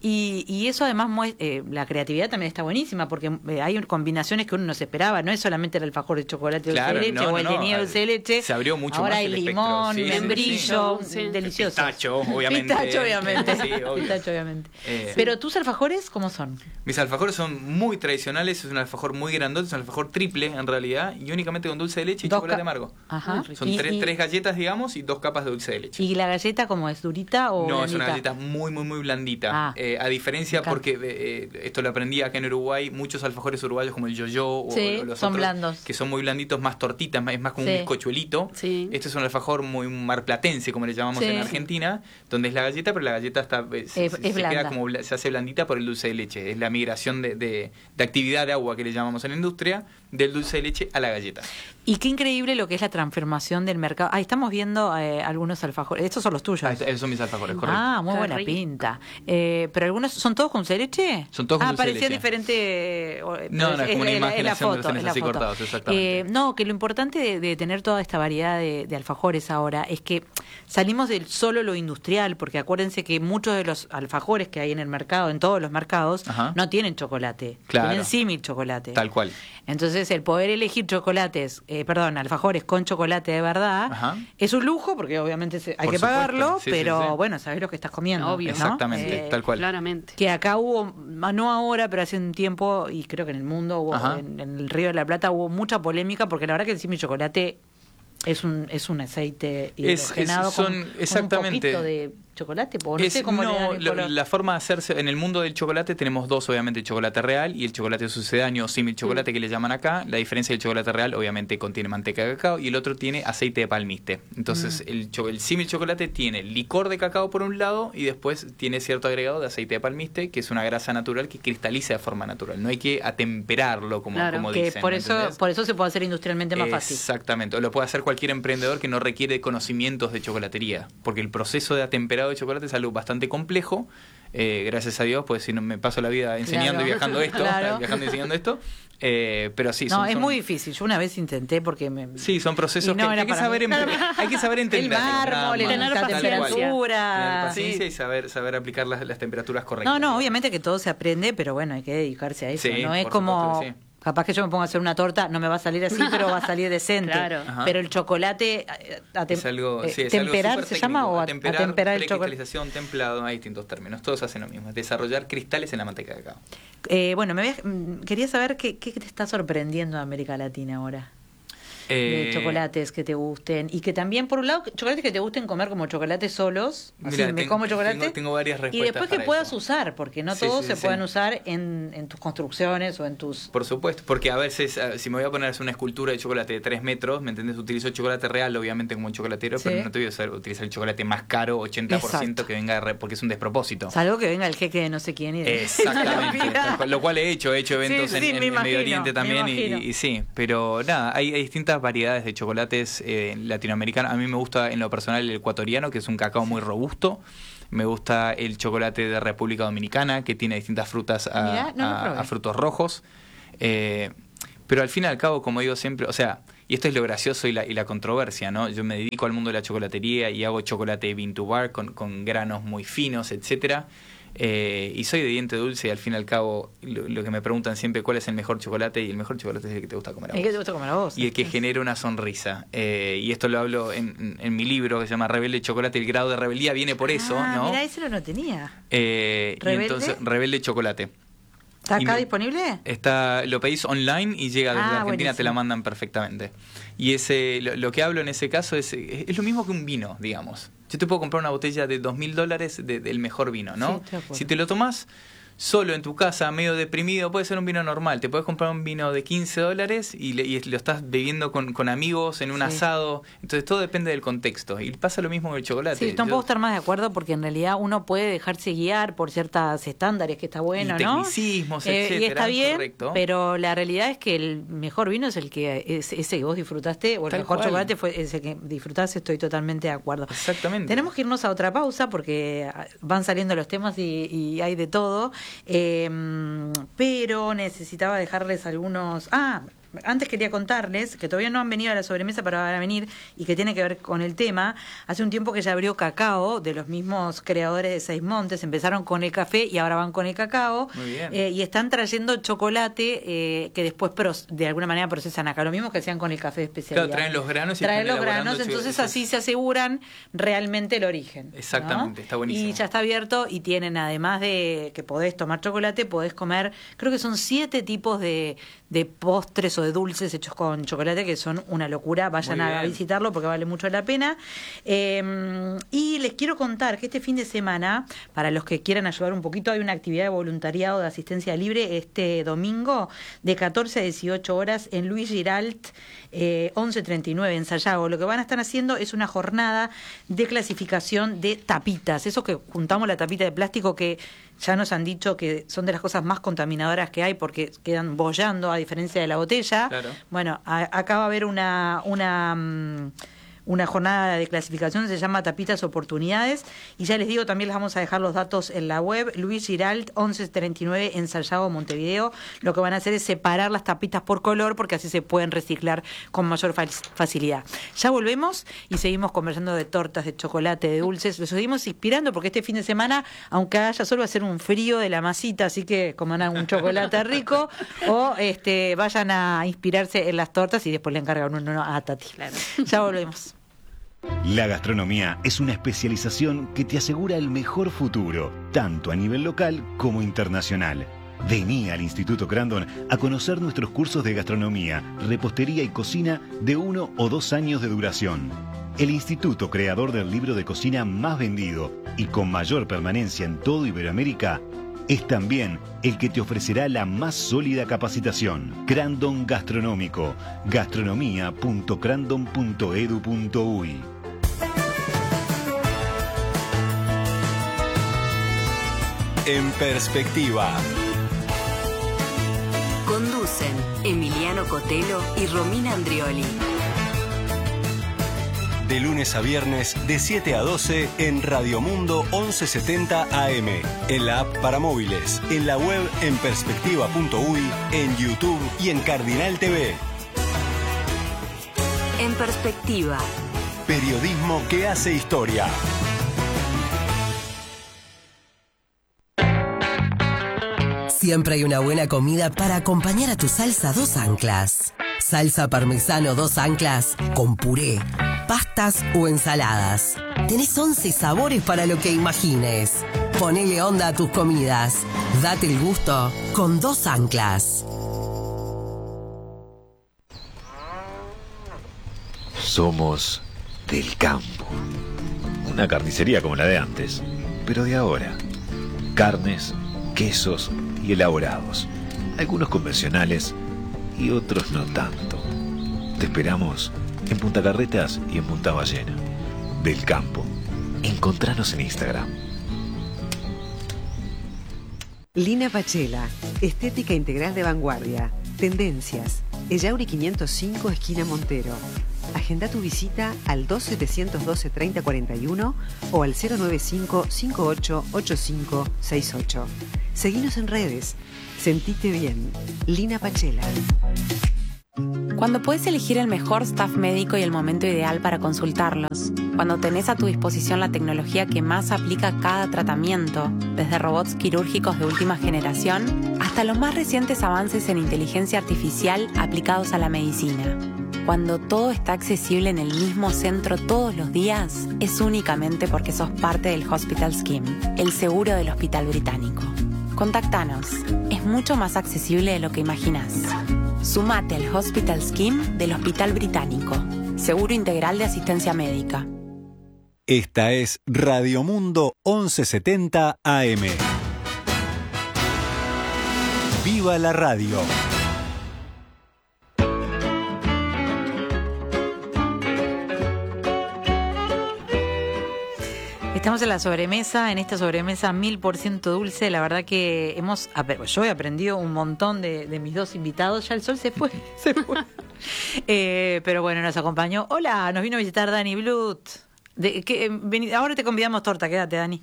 Y eso además, la creatividad también está buenísima, porque hay combinaciones que uno no se esperaba, no es solamente el alfajor de chocolate dulce de leche o el de nieve dulce de leche. Se abrió mucho ahora más hay el limón, membrillo, delicioso. Pistacho, obviamente. Pistacho, obviamente. Sí, obvio. Pistacho, obviamente. Pero tus alfajores, ¿cómo son? Mis alfajores son muy tradicionales, es un alfajor muy grandote, es un alfajor triple en realidad, y únicamente con dulce de leche y chocolate amargo. Ajá. Son tres galletas, digamos, y 2 capas de dulce de leche. ¿Y la galleta cómo es? ¿Durita o no, blandita? Es una galleta muy, muy, muy blandita. A diferencia, porque esto lo aprendí acá en Uruguay, muchos alfajores uruguayos como el yo-yo o los son otros, blandos, que son muy blanditos, más tortitas, es más como un bizcochuelito. Este es un alfajor muy marplatense, como le llamamos en Argentina, donde es la galleta, pero la galleta se queda como se hace blandita por el dulce de leche. Es la migración de actividad de agua que le llamamos en la industria, del dulce de leche a la galleta. Y qué increíble lo que es la transformación del mercado. Estamos viendo algunos alfajores. Estos son los tuyos. Esos son mis alfajores, correcto. Muy buena pinta. Pero algunos, ¿son todos con dulce de leche? Son todos con dulce de leche. Parecía diferente. No, es como una imagen la haciendo foto, así cortados, exactamente. No, que lo importante de tener toda esta variedad de alfajores ahora es que salimos del solo lo industrial, porque acuérdense que muchos de los alfajores que hay en el mercado, en todos los mercados, no tienen chocolate. Tienen símil chocolate. Tal cual. Entonces, el poder elegir alfajores con chocolate de verdad, es un lujo, porque obviamente hay que pagarlo, pero bueno, sabés lo que estás comiendo. Obvio, exactamente, tal cual. Claramente. Que acá hubo, no ahora, pero hace un tiempo, y creo que en el mundo, en el Río de la Plata, hubo mucha polémica, porque la verdad que el símil chocolate es un aceite hidrogenado con un poquito de chocolate, no sé cómo le dan el color. La forma de hacerse en el mundo del chocolate tenemos dos, obviamente, el chocolate real y el chocolate sucedáneo, símil chocolate, que le llaman acá. La diferencia del chocolate real, obviamente, contiene manteca de cacao y el otro tiene aceite de palmiste. Entonces, el símil chocolate tiene licor de cacao por un lado y después tiene cierto agregado de aceite de palmiste, que es una grasa natural que cristaliza de forma natural. No hay que atemperarlo, como dicen. Por eso se puede hacer industrialmente más fácil. Exactamente. O lo puede hacer cualquier emprendedor que no requiere conocimientos de chocolatería, porque el proceso de atemperado de chocolate es algo bastante complejo. Gracias a Dios, pues si no me paso la vida enseñando y viajando esto, viajando y enseñando esto. Pero sí, es muy difícil. Yo una vez intenté porque sí, son procesos que hay que saber entender. El mármol, la temperatura. Tener paciencia y saber aplicar las temperaturas correctas. No, obviamente que todo se aprende, pero bueno, hay que dedicarse a eso. Sí, no es como... Capaz que yo me pongo a hacer una torta, no me va a salir así, pero va a salir decente. Claro. Pero el chocolate, es algo, temperar se llama, o temperar el chocolate. Cristalización, templado, hay distintos términos. Todos hacen lo mismo, desarrollar cristales en la manteca de cacao. Bueno, quería saber qué te está sorprendiendo de América Latina ahora. De chocolates que te gusten y que también, por un lado, chocolates que te gusten comer como chocolates solos. Así me como chocolate. Tengo varias respuestas. Y después que puedas eso. usar, porque no todos se pueden usar en tus construcciones o en tus... Por supuesto, porque a veces, si me voy a poner a hacer una escultura de chocolate de 3 metros, ¿me entendés? Utilizo chocolate real, obviamente, como un chocolatero, pero no te voy a utilizar el chocolate más caro, 80%, Exacto. que venga porque es un despropósito. Salvo que venga el jeque de no sé quién. Exactamente. Lo cual he hecho eventos en Medio Oriente también y sí, pero nada, hay distintas variedades de chocolate latinoamericano. A mí me gusta en lo personal el ecuatoriano, que es un cacao muy robusto. Me gusta el chocolate de República Dominicana, que tiene distintas frutas a frutos rojos. Pero al fin y al cabo, como digo siempre, o sea, y esto es lo gracioso y la controversia, ¿no? Yo me dedico al mundo de la chocolatería y hago chocolate bean to bar con granos muy finos, etcétera. Y soy de diente dulce y al fin y al cabo lo que me preguntan siempre cuál es el mejor chocolate, y el mejor chocolate es el que te gusta comer a vos. El que te gusta comer a vos. Y el que genera una sonrisa. Y esto lo hablo en mi libro que se llama Rebelde Chocolate. El grado de rebeldía viene por eso, ¿no? Mira, ese no tenía. Y entonces, Rebelde Chocolate. ¿Está acá disponible? Lo pedís online y llega desde Argentina, buenísimo. Te la mandan perfectamente. Y lo que hablo en ese caso es lo mismo que un vino, digamos. Yo te puedo comprar una botella de $2.000 del mejor vino, ¿no? Sí, si te lo tomás solo en tu casa, medio deprimido, puede ser un vino normal. Te puedes comprar un vino de $15 y lo estás bebiendo con amigos en un asado. Entonces todo depende del contexto. Y pasa lo mismo con el chocolate. Sí, puedo estar más de acuerdo porque en realidad uno puede dejarse guiar por ciertos estándares que está bueno, y ¿no? Tecnicismos, etcétera. Y está bien, correcto. Pero la realidad es que el mejor vino es el que ese que vos disfrutaste, o el Tal mejor cual. Chocolate fue ese que disfrutaste. Estoy totalmente de acuerdo. Exactamente. Tenemos que irnos a otra pausa porque van saliendo los temas y hay de todo. Pero necesitaba dejarles algunos... Antes quería contarles que todavía no han venido a la sobremesa, pero van a venir, y que tiene que ver con el tema. Hace un tiempo que ya abrió Cacao, de los mismos creadores de Seis Montes. Empezaron con el café y ahora van con el cacao. Muy bien. Y están trayendo chocolate que después de alguna manera procesan acá. Lo mismo que hacían con el café de especialidad. Claro, traen los granos y traen los elaborando granos, entonces así se aseguran realmente el origen. Exactamente, ¿no? está buenísimo. Y ya está abierto y tienen, además de que podés tomar chocolate, podés comer, creo que son 7 tipos de postres o de dulces hechos con chocolate, que son una locura. Vayan a visitarlo porque vale mucho la pena. Y les quiero contar que este fin de semana, para los que quieran ayudar un poquito, hay una actividad de voluntariado de asistencia libre este domingo de 14 a 18 horas en Luis Giralt 1139 en Sayago. Lo que van a estar haciendo es una jornada de clasificación de tapitas. Eso que juntamos la tapita de plástico, que ya nos han dicho que son de las cosas más contaminadoras que hay porque quedan bollando a diferencia de la botella. Claro. Bueno, acá va a haber una jornada de clasificación, se llama Tapitas Oportunidades, y ya les digo, también les vamos a dejar los datos en la web. Luis Giralt 1139 en Sayago, Montevideo. Lo que van a hacer es separar las tapitas por color porque así se pueden reciclar con mayor facilidad. Ya volvemos y seguimos conversando de tortas, de chocolate, de dulces. Los seguimos inspirando porque este fin de semana, aunque haya sol, va a ser un frío de la masita, así que coman un chocolate rico o vayan a inspirarse en las tortas y después le encargan uno a Tati. Claro. Ya volvemos. La gastronomía es una especialización que te asegura el mejor futuro, tanto a nivel local como internacional. Vení al Instituto Crandon a conocer nuestros cursos de gastronomía, repostería y cocina de 1 o 2 años de duración. El instituto, creador del libro de cocina más vendido y con mayor permanencia en todo Iberoamérica, es también el que te ofrecerá la más sólida capacitación. Crandon Gastronómico. gastronomía.crandon.edu.uy. En perspectiva. Conducen Emiliano Cotelo y Romina Andrioli. De lunes a viernes, de 7 a 12, en Radio Mundo 1170 AM. En la app para móviles, en la web en perspectiva.uy, en YouTube y en Cardinal TV. En Perspectiva. Periodismo que hace historia. Siempre hay una buena comida para acompañar a tu salsa dos anclas. Salsa parmesano dos anclas con puré, pastas o ensaladas. Tenés 11 sabores para lo que imagines. Ponele onda a tus comidas. Date el gusto con dos anclas. Somos del campo. Una carnicería como la de antes, pero de ahora. Carnes, quesos y elaborados. Algunos convencionales y otros no tanto. Te esperamos en Punta Carretas y en Punta Ballena. Del campo. Encontranos en Instagram. Lina Pachela, estética integral de vanguardia. Tendencias. Ellauri 505, esquina Montero. Agenda tu visita al 2712-3041 o al 095-588568. Seguinos en redes. Sentite bien. Lina Pachela. Cuando puedes elegir el mejor staff médico y el momento ideal para consultarlos. Cuando tenés a tu disposición la tecnología que más aplica a cada tratamiento, desde robots quirúrgicos de última generación hasta los más recientes avances en inteligencia artificial aplicados a la medicina. Cuando todo está accesible en el mismo centro todos los días, es únicamente porque sos parte del Hospital Scheme, el seguro del Hospital Británico. Contactanos, es mucho más accesible de lo que imaginás. Sumate al Hospital Scheme del Hospital Británico, seguro integral de asistencia médica. Esta es Radio Mundo 1170 AM. ¡Viva la radio! Estamos en la sobremesa, en esta sobremesa 1000% dulce. La verdad que yo he aprendido un montón de mis dos invitados. Ya el sol se fue. Pero bueno, nos acompañó. Hola, nos vino a visitar Dani Blut. Ahora te convidamos torta, quédate, Dani.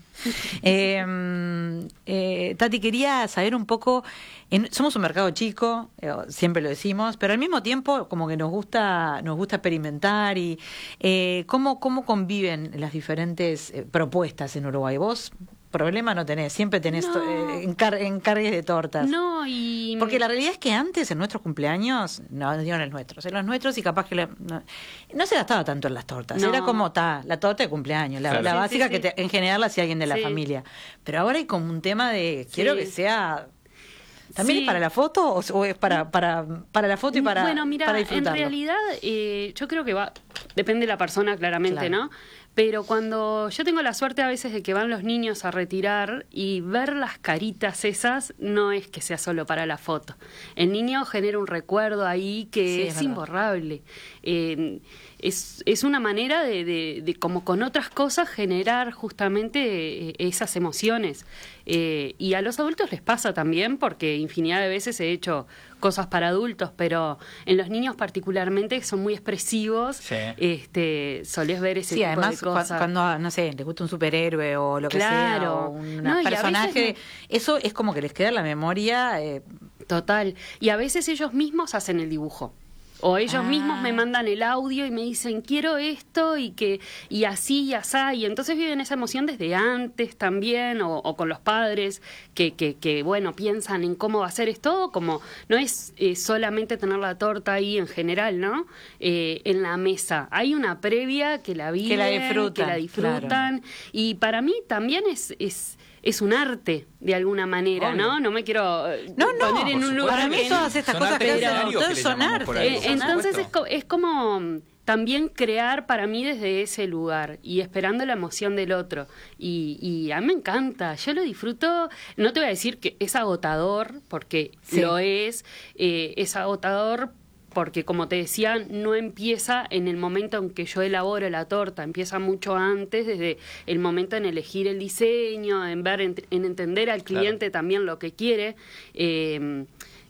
Tati, quería saber un poco, somos un mercado chico, siempre lo decimos, pero al mismo tiempo como que nos gusta experimentar y cómo conviven las diferentes propuestas en Uruguay. Vos problema no tenés, siempre tenés encargues de tortas. Porque la realidad es que antes en nuestros cumpleaños, no digo en los nuestros y capaz que no se gastaba tanto en las tortas, era como la torta de cumpleaños, la básica que en general la hacía alguien de la familia. Pero ahora hay como un tema de quiero que sea... ¿También es para la foto o es para la foto y para disfrutarlo? En realidad yo creo que depende de la persona claramente, ¿no? Pero cuando yo tengo la suerte a veces de que van los niños a retirar y ver las caritas esas, no es que sea solo para la foto. El niño genera un recuerdo ahí que es imborrable. Es una manera de como con otras cosas, generar justamente esas emociones. Y a los adultos les pasa también, porque infinidad de veces he hecho cosas para adultos, pero en los niños particularmente, que son muy expresivos, solés ver ese tipo de cosas. Cuando, no sé, les gusta un superhéroe o lo que sea, o un personaje, eso es como que les queda en la memoria. Total. Y a veces ellos mismos hacen el dibujo. O ellos mismos me mandan el audio y me dicen, quiero esto y así y asá. Y entonces viven esa emoción desde antes también, o con los padres que bueno, piensan en cómo va a ser esto. Como no es solamente tener la torta ahí en general, ¿no? En la mesa. Hay una previa que la viven, que la disfrutan. Claro. Y para mí también es un arte, de alguna manera, ¿no? No me quiero poner en un lugar. Para mí todas estas cosas que hacen son arte. Entonces es como también crear para mí desde ese lugar y esperando la emoción del otro. Y a mí me encanta, yo lo disfruto. No te voy a decir que es agotador, porque lo es agotador. Porque, como te decía, no empieza en el momento en que yo elaboro la torta, empieza mucho antes, desde el momento en elegir el diseño, en ver, en entender al cliente también lo que quiere.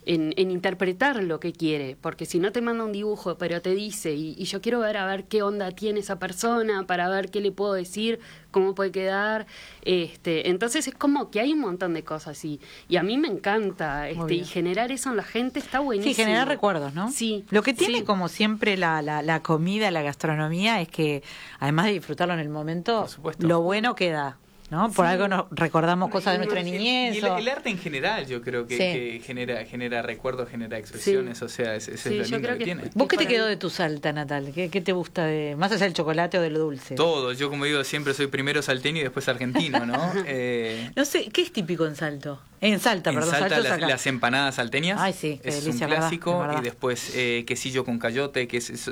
en interpretar lo que quiere, porque si no te manda un dibujo, pero te dice, y yo quiero ver a ver qué onda tiene esa persona, para ver qué le puedo decir, cómo puede quedar, entonces es como que hay un montón de cosas, y a mí me encanta, y generar eso en la gente está buenísimo. Sí, generar recuerdos, ¿no? Sí. Lo que tiene como siempre la comida, la gastronomía, es que además de disfrutarlo en el momento, lo bueno queda. ¿No? Por algo nos recordamos cosas de nuestra niñez. Y el arte en general, yo creo que genera recuerdos, genera expresiones, o sea, eso es lo lindo que tiene. ¿Vos qué te quedó de tu Salta natal? ¿Qué te gusta más allá del chocolate o de lo dulce? Todo, yo como digo siempre soy primero salteño y después argentino, ¿no? No sé, ¿qué es típico en Salto? En Salta, perdón. En Salta las empanadas salteñas. Ay, sí, es delicia, un clásico, verdad. Y después quesillo con cayote, que es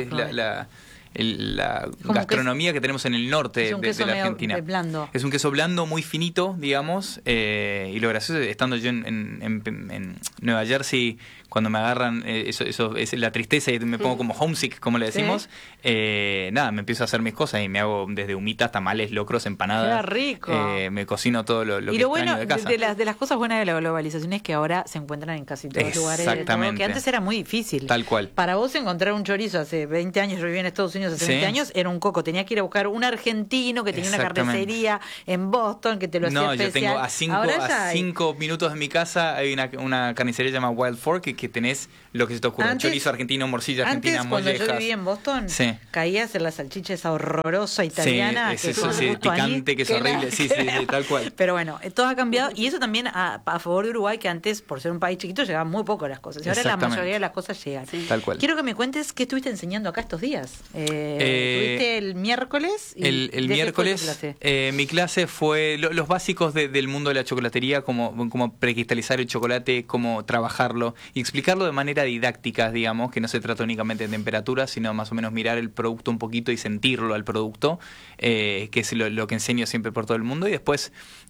la Como gastronomía que tenemos en el norte de la Argentina. Blando. Es un queso blando, muy finito, digamos, y lo gracioso, estando yo en Nueva Jersey, cuando me agarran eso es la tristeza y me pongo como homesick, como le decimos, nada, me empiezo a hacer mis cosas y me hago desde humitas, tamales, locros, empanadas. ¡Qué rico! Me cocino todo lo que y lo extraño bueno de casa. de las cosas buenas de la globalización es que ahora se encuentran en casi todos los lugares. Exactamente. Que antes era muy difícil. Tal cual. Para vos encontrar un chorizo hace 20 años, yo viví en Estados Unidos hace 20 años, era un coco. Tenías que ir a buscar un argentino que tenía una carnicería en Boston que te lo hacía especial. Yo tengo a 5 minutos de mi casa hay una carnicería llamada Wild Fork que tenés lo que se te ocurra. Chorizo argentino, morcilla argentina, mollejas. Cuando yo vivía en Boston, caías en la salchicha esa horrorosa italiana. Sí, picante, que es horrible. Sí, tal cual. Pero bueno, todo ha cambiado y eso también a favor de Uruguay, que antes, por ser un país chiquito, llegaban muy poco las cosas. Y ahora la mayoría de las cosas llegan. Tal cual. Quiero que me cuentes qué estuviste enseñando acá estos días. Estuviste el miércoles. El miércoles mi clase fue los básicos del mundo de la chocolatería, como precristalizar el chocolate, cómo trabajarlo y explicarlo de manera didáctica, digamos, que no se trata únicamente de temperatura, sino más o menos mirar el producto un poquito y sentirlo al producto, que es lo que enseño siempre por todo el mundo. Y después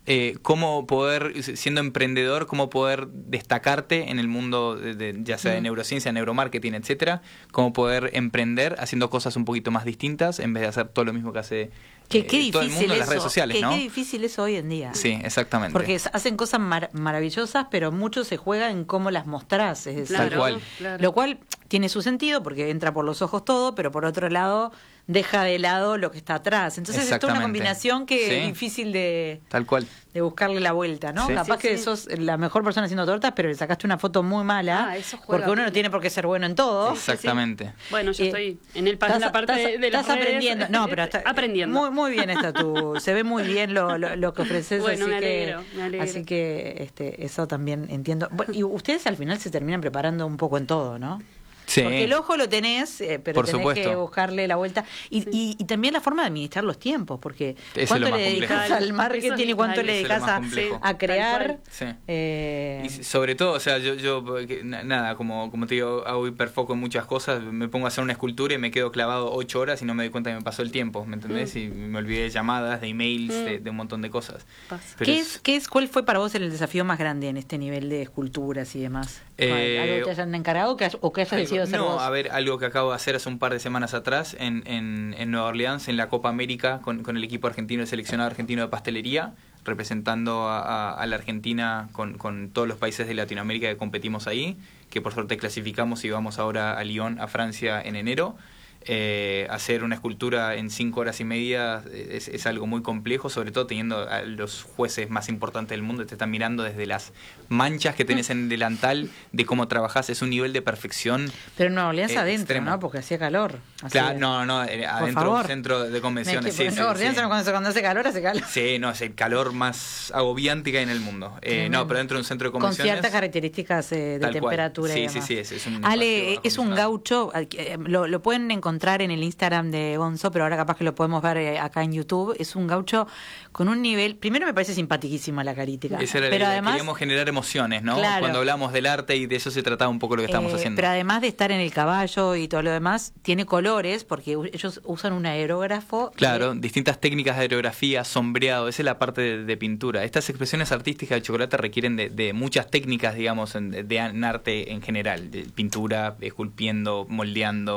cómo poder, siendo emprendedor, cómo poder destacarte en el mundo ya sea de neurociencia, neuromarketing, etcétera, cómo poder emprender haciendo cosas un poquito más distintas en vez de hacer todo lo mismo que hace todo el mundo en las redes sociales, ¿no? Qué difícil eso hoy en día. Sí, exactamente. Porque hacen cosas maravillosas, pero mucho se juega en cómo las mostrás. Tal cual. Lo cual tiene su sentido porque entra por los ojos todo, pero por otro lado deja de lado lo que está atrás. Entonces es toda una combinación que es difícil de buscarle la vuelta, ¿no? Capaz que sos la mejor persona haciendo tortas, pero le sacaste una foto muy mala, porque uno no tiene por qué ser bueno en todo. Exactamente. Bueno, yo estoy en la parte de las estás aprendiendo. No, pero aprendiendo. Muy bien se ve muy bien lo que ofreces. Bueno, así me alegro. Así que eso también entiendo. Bueno, y ustedes al final se terminan preparando un poco en todo, ¿no? Sí. Porque el ojo lo tenés, pero por tenés supuesto. que buscarle la vuelta. Y también la forma de administrar los tiempos, porque eso ¿cuánto es lo le más dedicas complejo. al marketing y cuánto le dedicas a crear? Sí. Y sobre todo, o sea, yo nada, como te digo, hago hiperfoco en muchas cosas, me pongo a hacer una escultura y me quedo clavado 8 horas y no me doy cuenta que me pasó el tiempo, ¿me entendés? Y me olvidé de llamadas, de emails, de un montón de cosas. ¿Cuál fue para vos el desafío más grande en este nivel de esculturas y demás? ¿Algo que te hayan encargado o que hayas decidido hacer vos? No, a ver, algo que acabo de hacer hace un par de semanas atrás en Nueva Orleans, en la Copa América, con el equipo argentino, el seleccionado argentino de pastelería, representando a la Argentina con todos los países de Latinoamérica que competimos ahí, que por suerte clasificamos y vamos ahora a Lyon, a Francia, en enero. Hacer una escultura en 5 horas y media es algo muy complejo, sobre todo teniendo a los jueces más importantes del mundo, te están mirando desde las manchas que tenés en el delantal, de cómo trabajás, es un nivel de perfección. Pero en Nueva Orleans adentro, extremo. ¿no? Porque hacía calor. Claro, no, adentro de un centro de convenciones. Nueva Orleans cuando hace calor, hace calor. Sí, no, es el calor más agobiante que hay en el mundo. No, pero dentro de un centro de convenciones. Con ciertas características de temperatura. Sí, y demás. sí, es un Ale, es un gaucho, lo pueden encontrar en el Instagram de Gonzo, pero ahora capaz que lo podemos ver acá en YouTube. Es un gaucho con un nivel, primero me parece simpaticísima la carítica, pero además queríamos generar emociones, ¿no? Claro, cuando hablamos del arte, y de eso se trataba un poco lo que estamos haciendo. Pero además de estar en el caballo y todo lo demás, tiene colores, porque ellos usan un aerógrafo. Claro, distintas técnicas de aerografía, sombreado, esa es la parte de pintura. Estas expresiones artísticas del chocolate requieren de muchas técnicas, digamos, en arte en general, de pintura, esculpiendo, moldeando,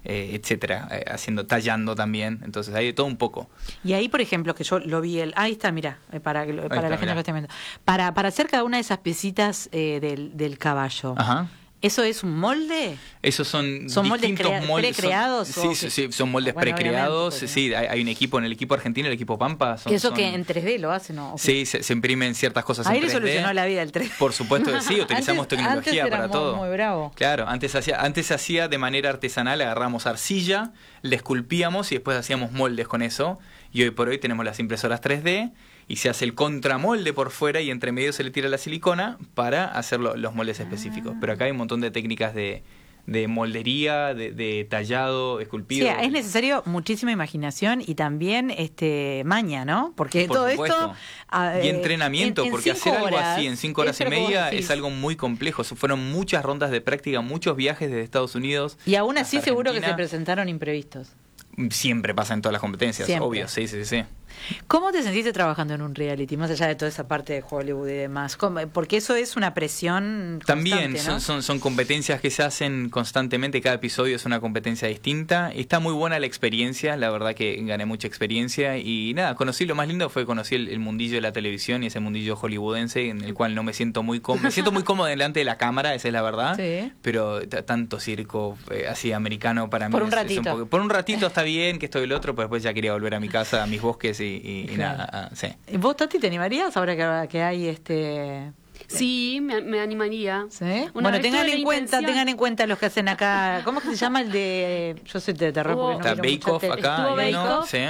etcétera, tallando también. Entonces hay de todo un poco. Y ahí, por ejemplo, que yo lo vi, ahí está, mira, para la gente que lo esté viendo. Para hacer cada una de esas piecitas del caballo. Ajá. ¿Eso es un molde? Esos son moldes moldes precreados. Sí, son moldes precreados. Sí, hay un equipo, en el equipo argentino, el equipo Pampa. Que en 3D lo hacen, ¿no? Sí, se imprimen ciertas cosas ahí en 3D. Ahí le solucionó la vida el 3D. Por supuesto que sí, utilizamos tecnología antes para todo. Muy bravo. Claro, antes se hacía de manera artesanal, agarramos arcilla, la esculpíamos y después hacíamos moldes con eso. Y hoy por hoy tenemos las impresoras 3D y se hace el contramolde por fuera y entre medio se le tira la silicona para hacer los moldes específicos. Pero acá hay un montón de técnicas de moldería, de tallado, esculpido. Sí, es necesario muchísima imaginación y también maña, ¿no? Porque por todo supuesto. Esto... y entrenamiento, porque hacer algo así en 5 horas y media es algo muy complejo. Fueron muchas rondas de práctica, muchos viajes desde Estados Unidos. Y aún así seguro que se presentaron imprevistos. Siempre pasa en todas las competencias, siempre. Obvio, sí. ¿Cómo te sentiste trabajando en un reality, más allá de toda esa parte de Hollywood y demás? Porque eso es una presión constante, también, ¿no? son competencias que se hacen constantemente, cada episodio es una competencia distinta. Está muy buena la experiencia, la verdad que gané mucha experiencia y nada, conocí, lo más lindo fue conocí el mundillo de la televisión y ese mundillo hollywoodense en el cual no me siento muy cómodo. Me siento muy cómodo delante de la cámara, esa es la verdad, sí. Pero tanto circo así americano para mí por un ratito. Por un ratito está bien, que estoy el otro, pero después ya quería volver a mi casa, a mis bosques y claro. Nada, sí. ¿Vos, Tati, te animarías ahora que hay Sí, me animaría. ¿Sí? Bueno, tengan en cuenta los que hacen acá. ¿Cómo es que se llama el de...? Yo soy de terror porque no Bake Off acá. Bake Off. Sí.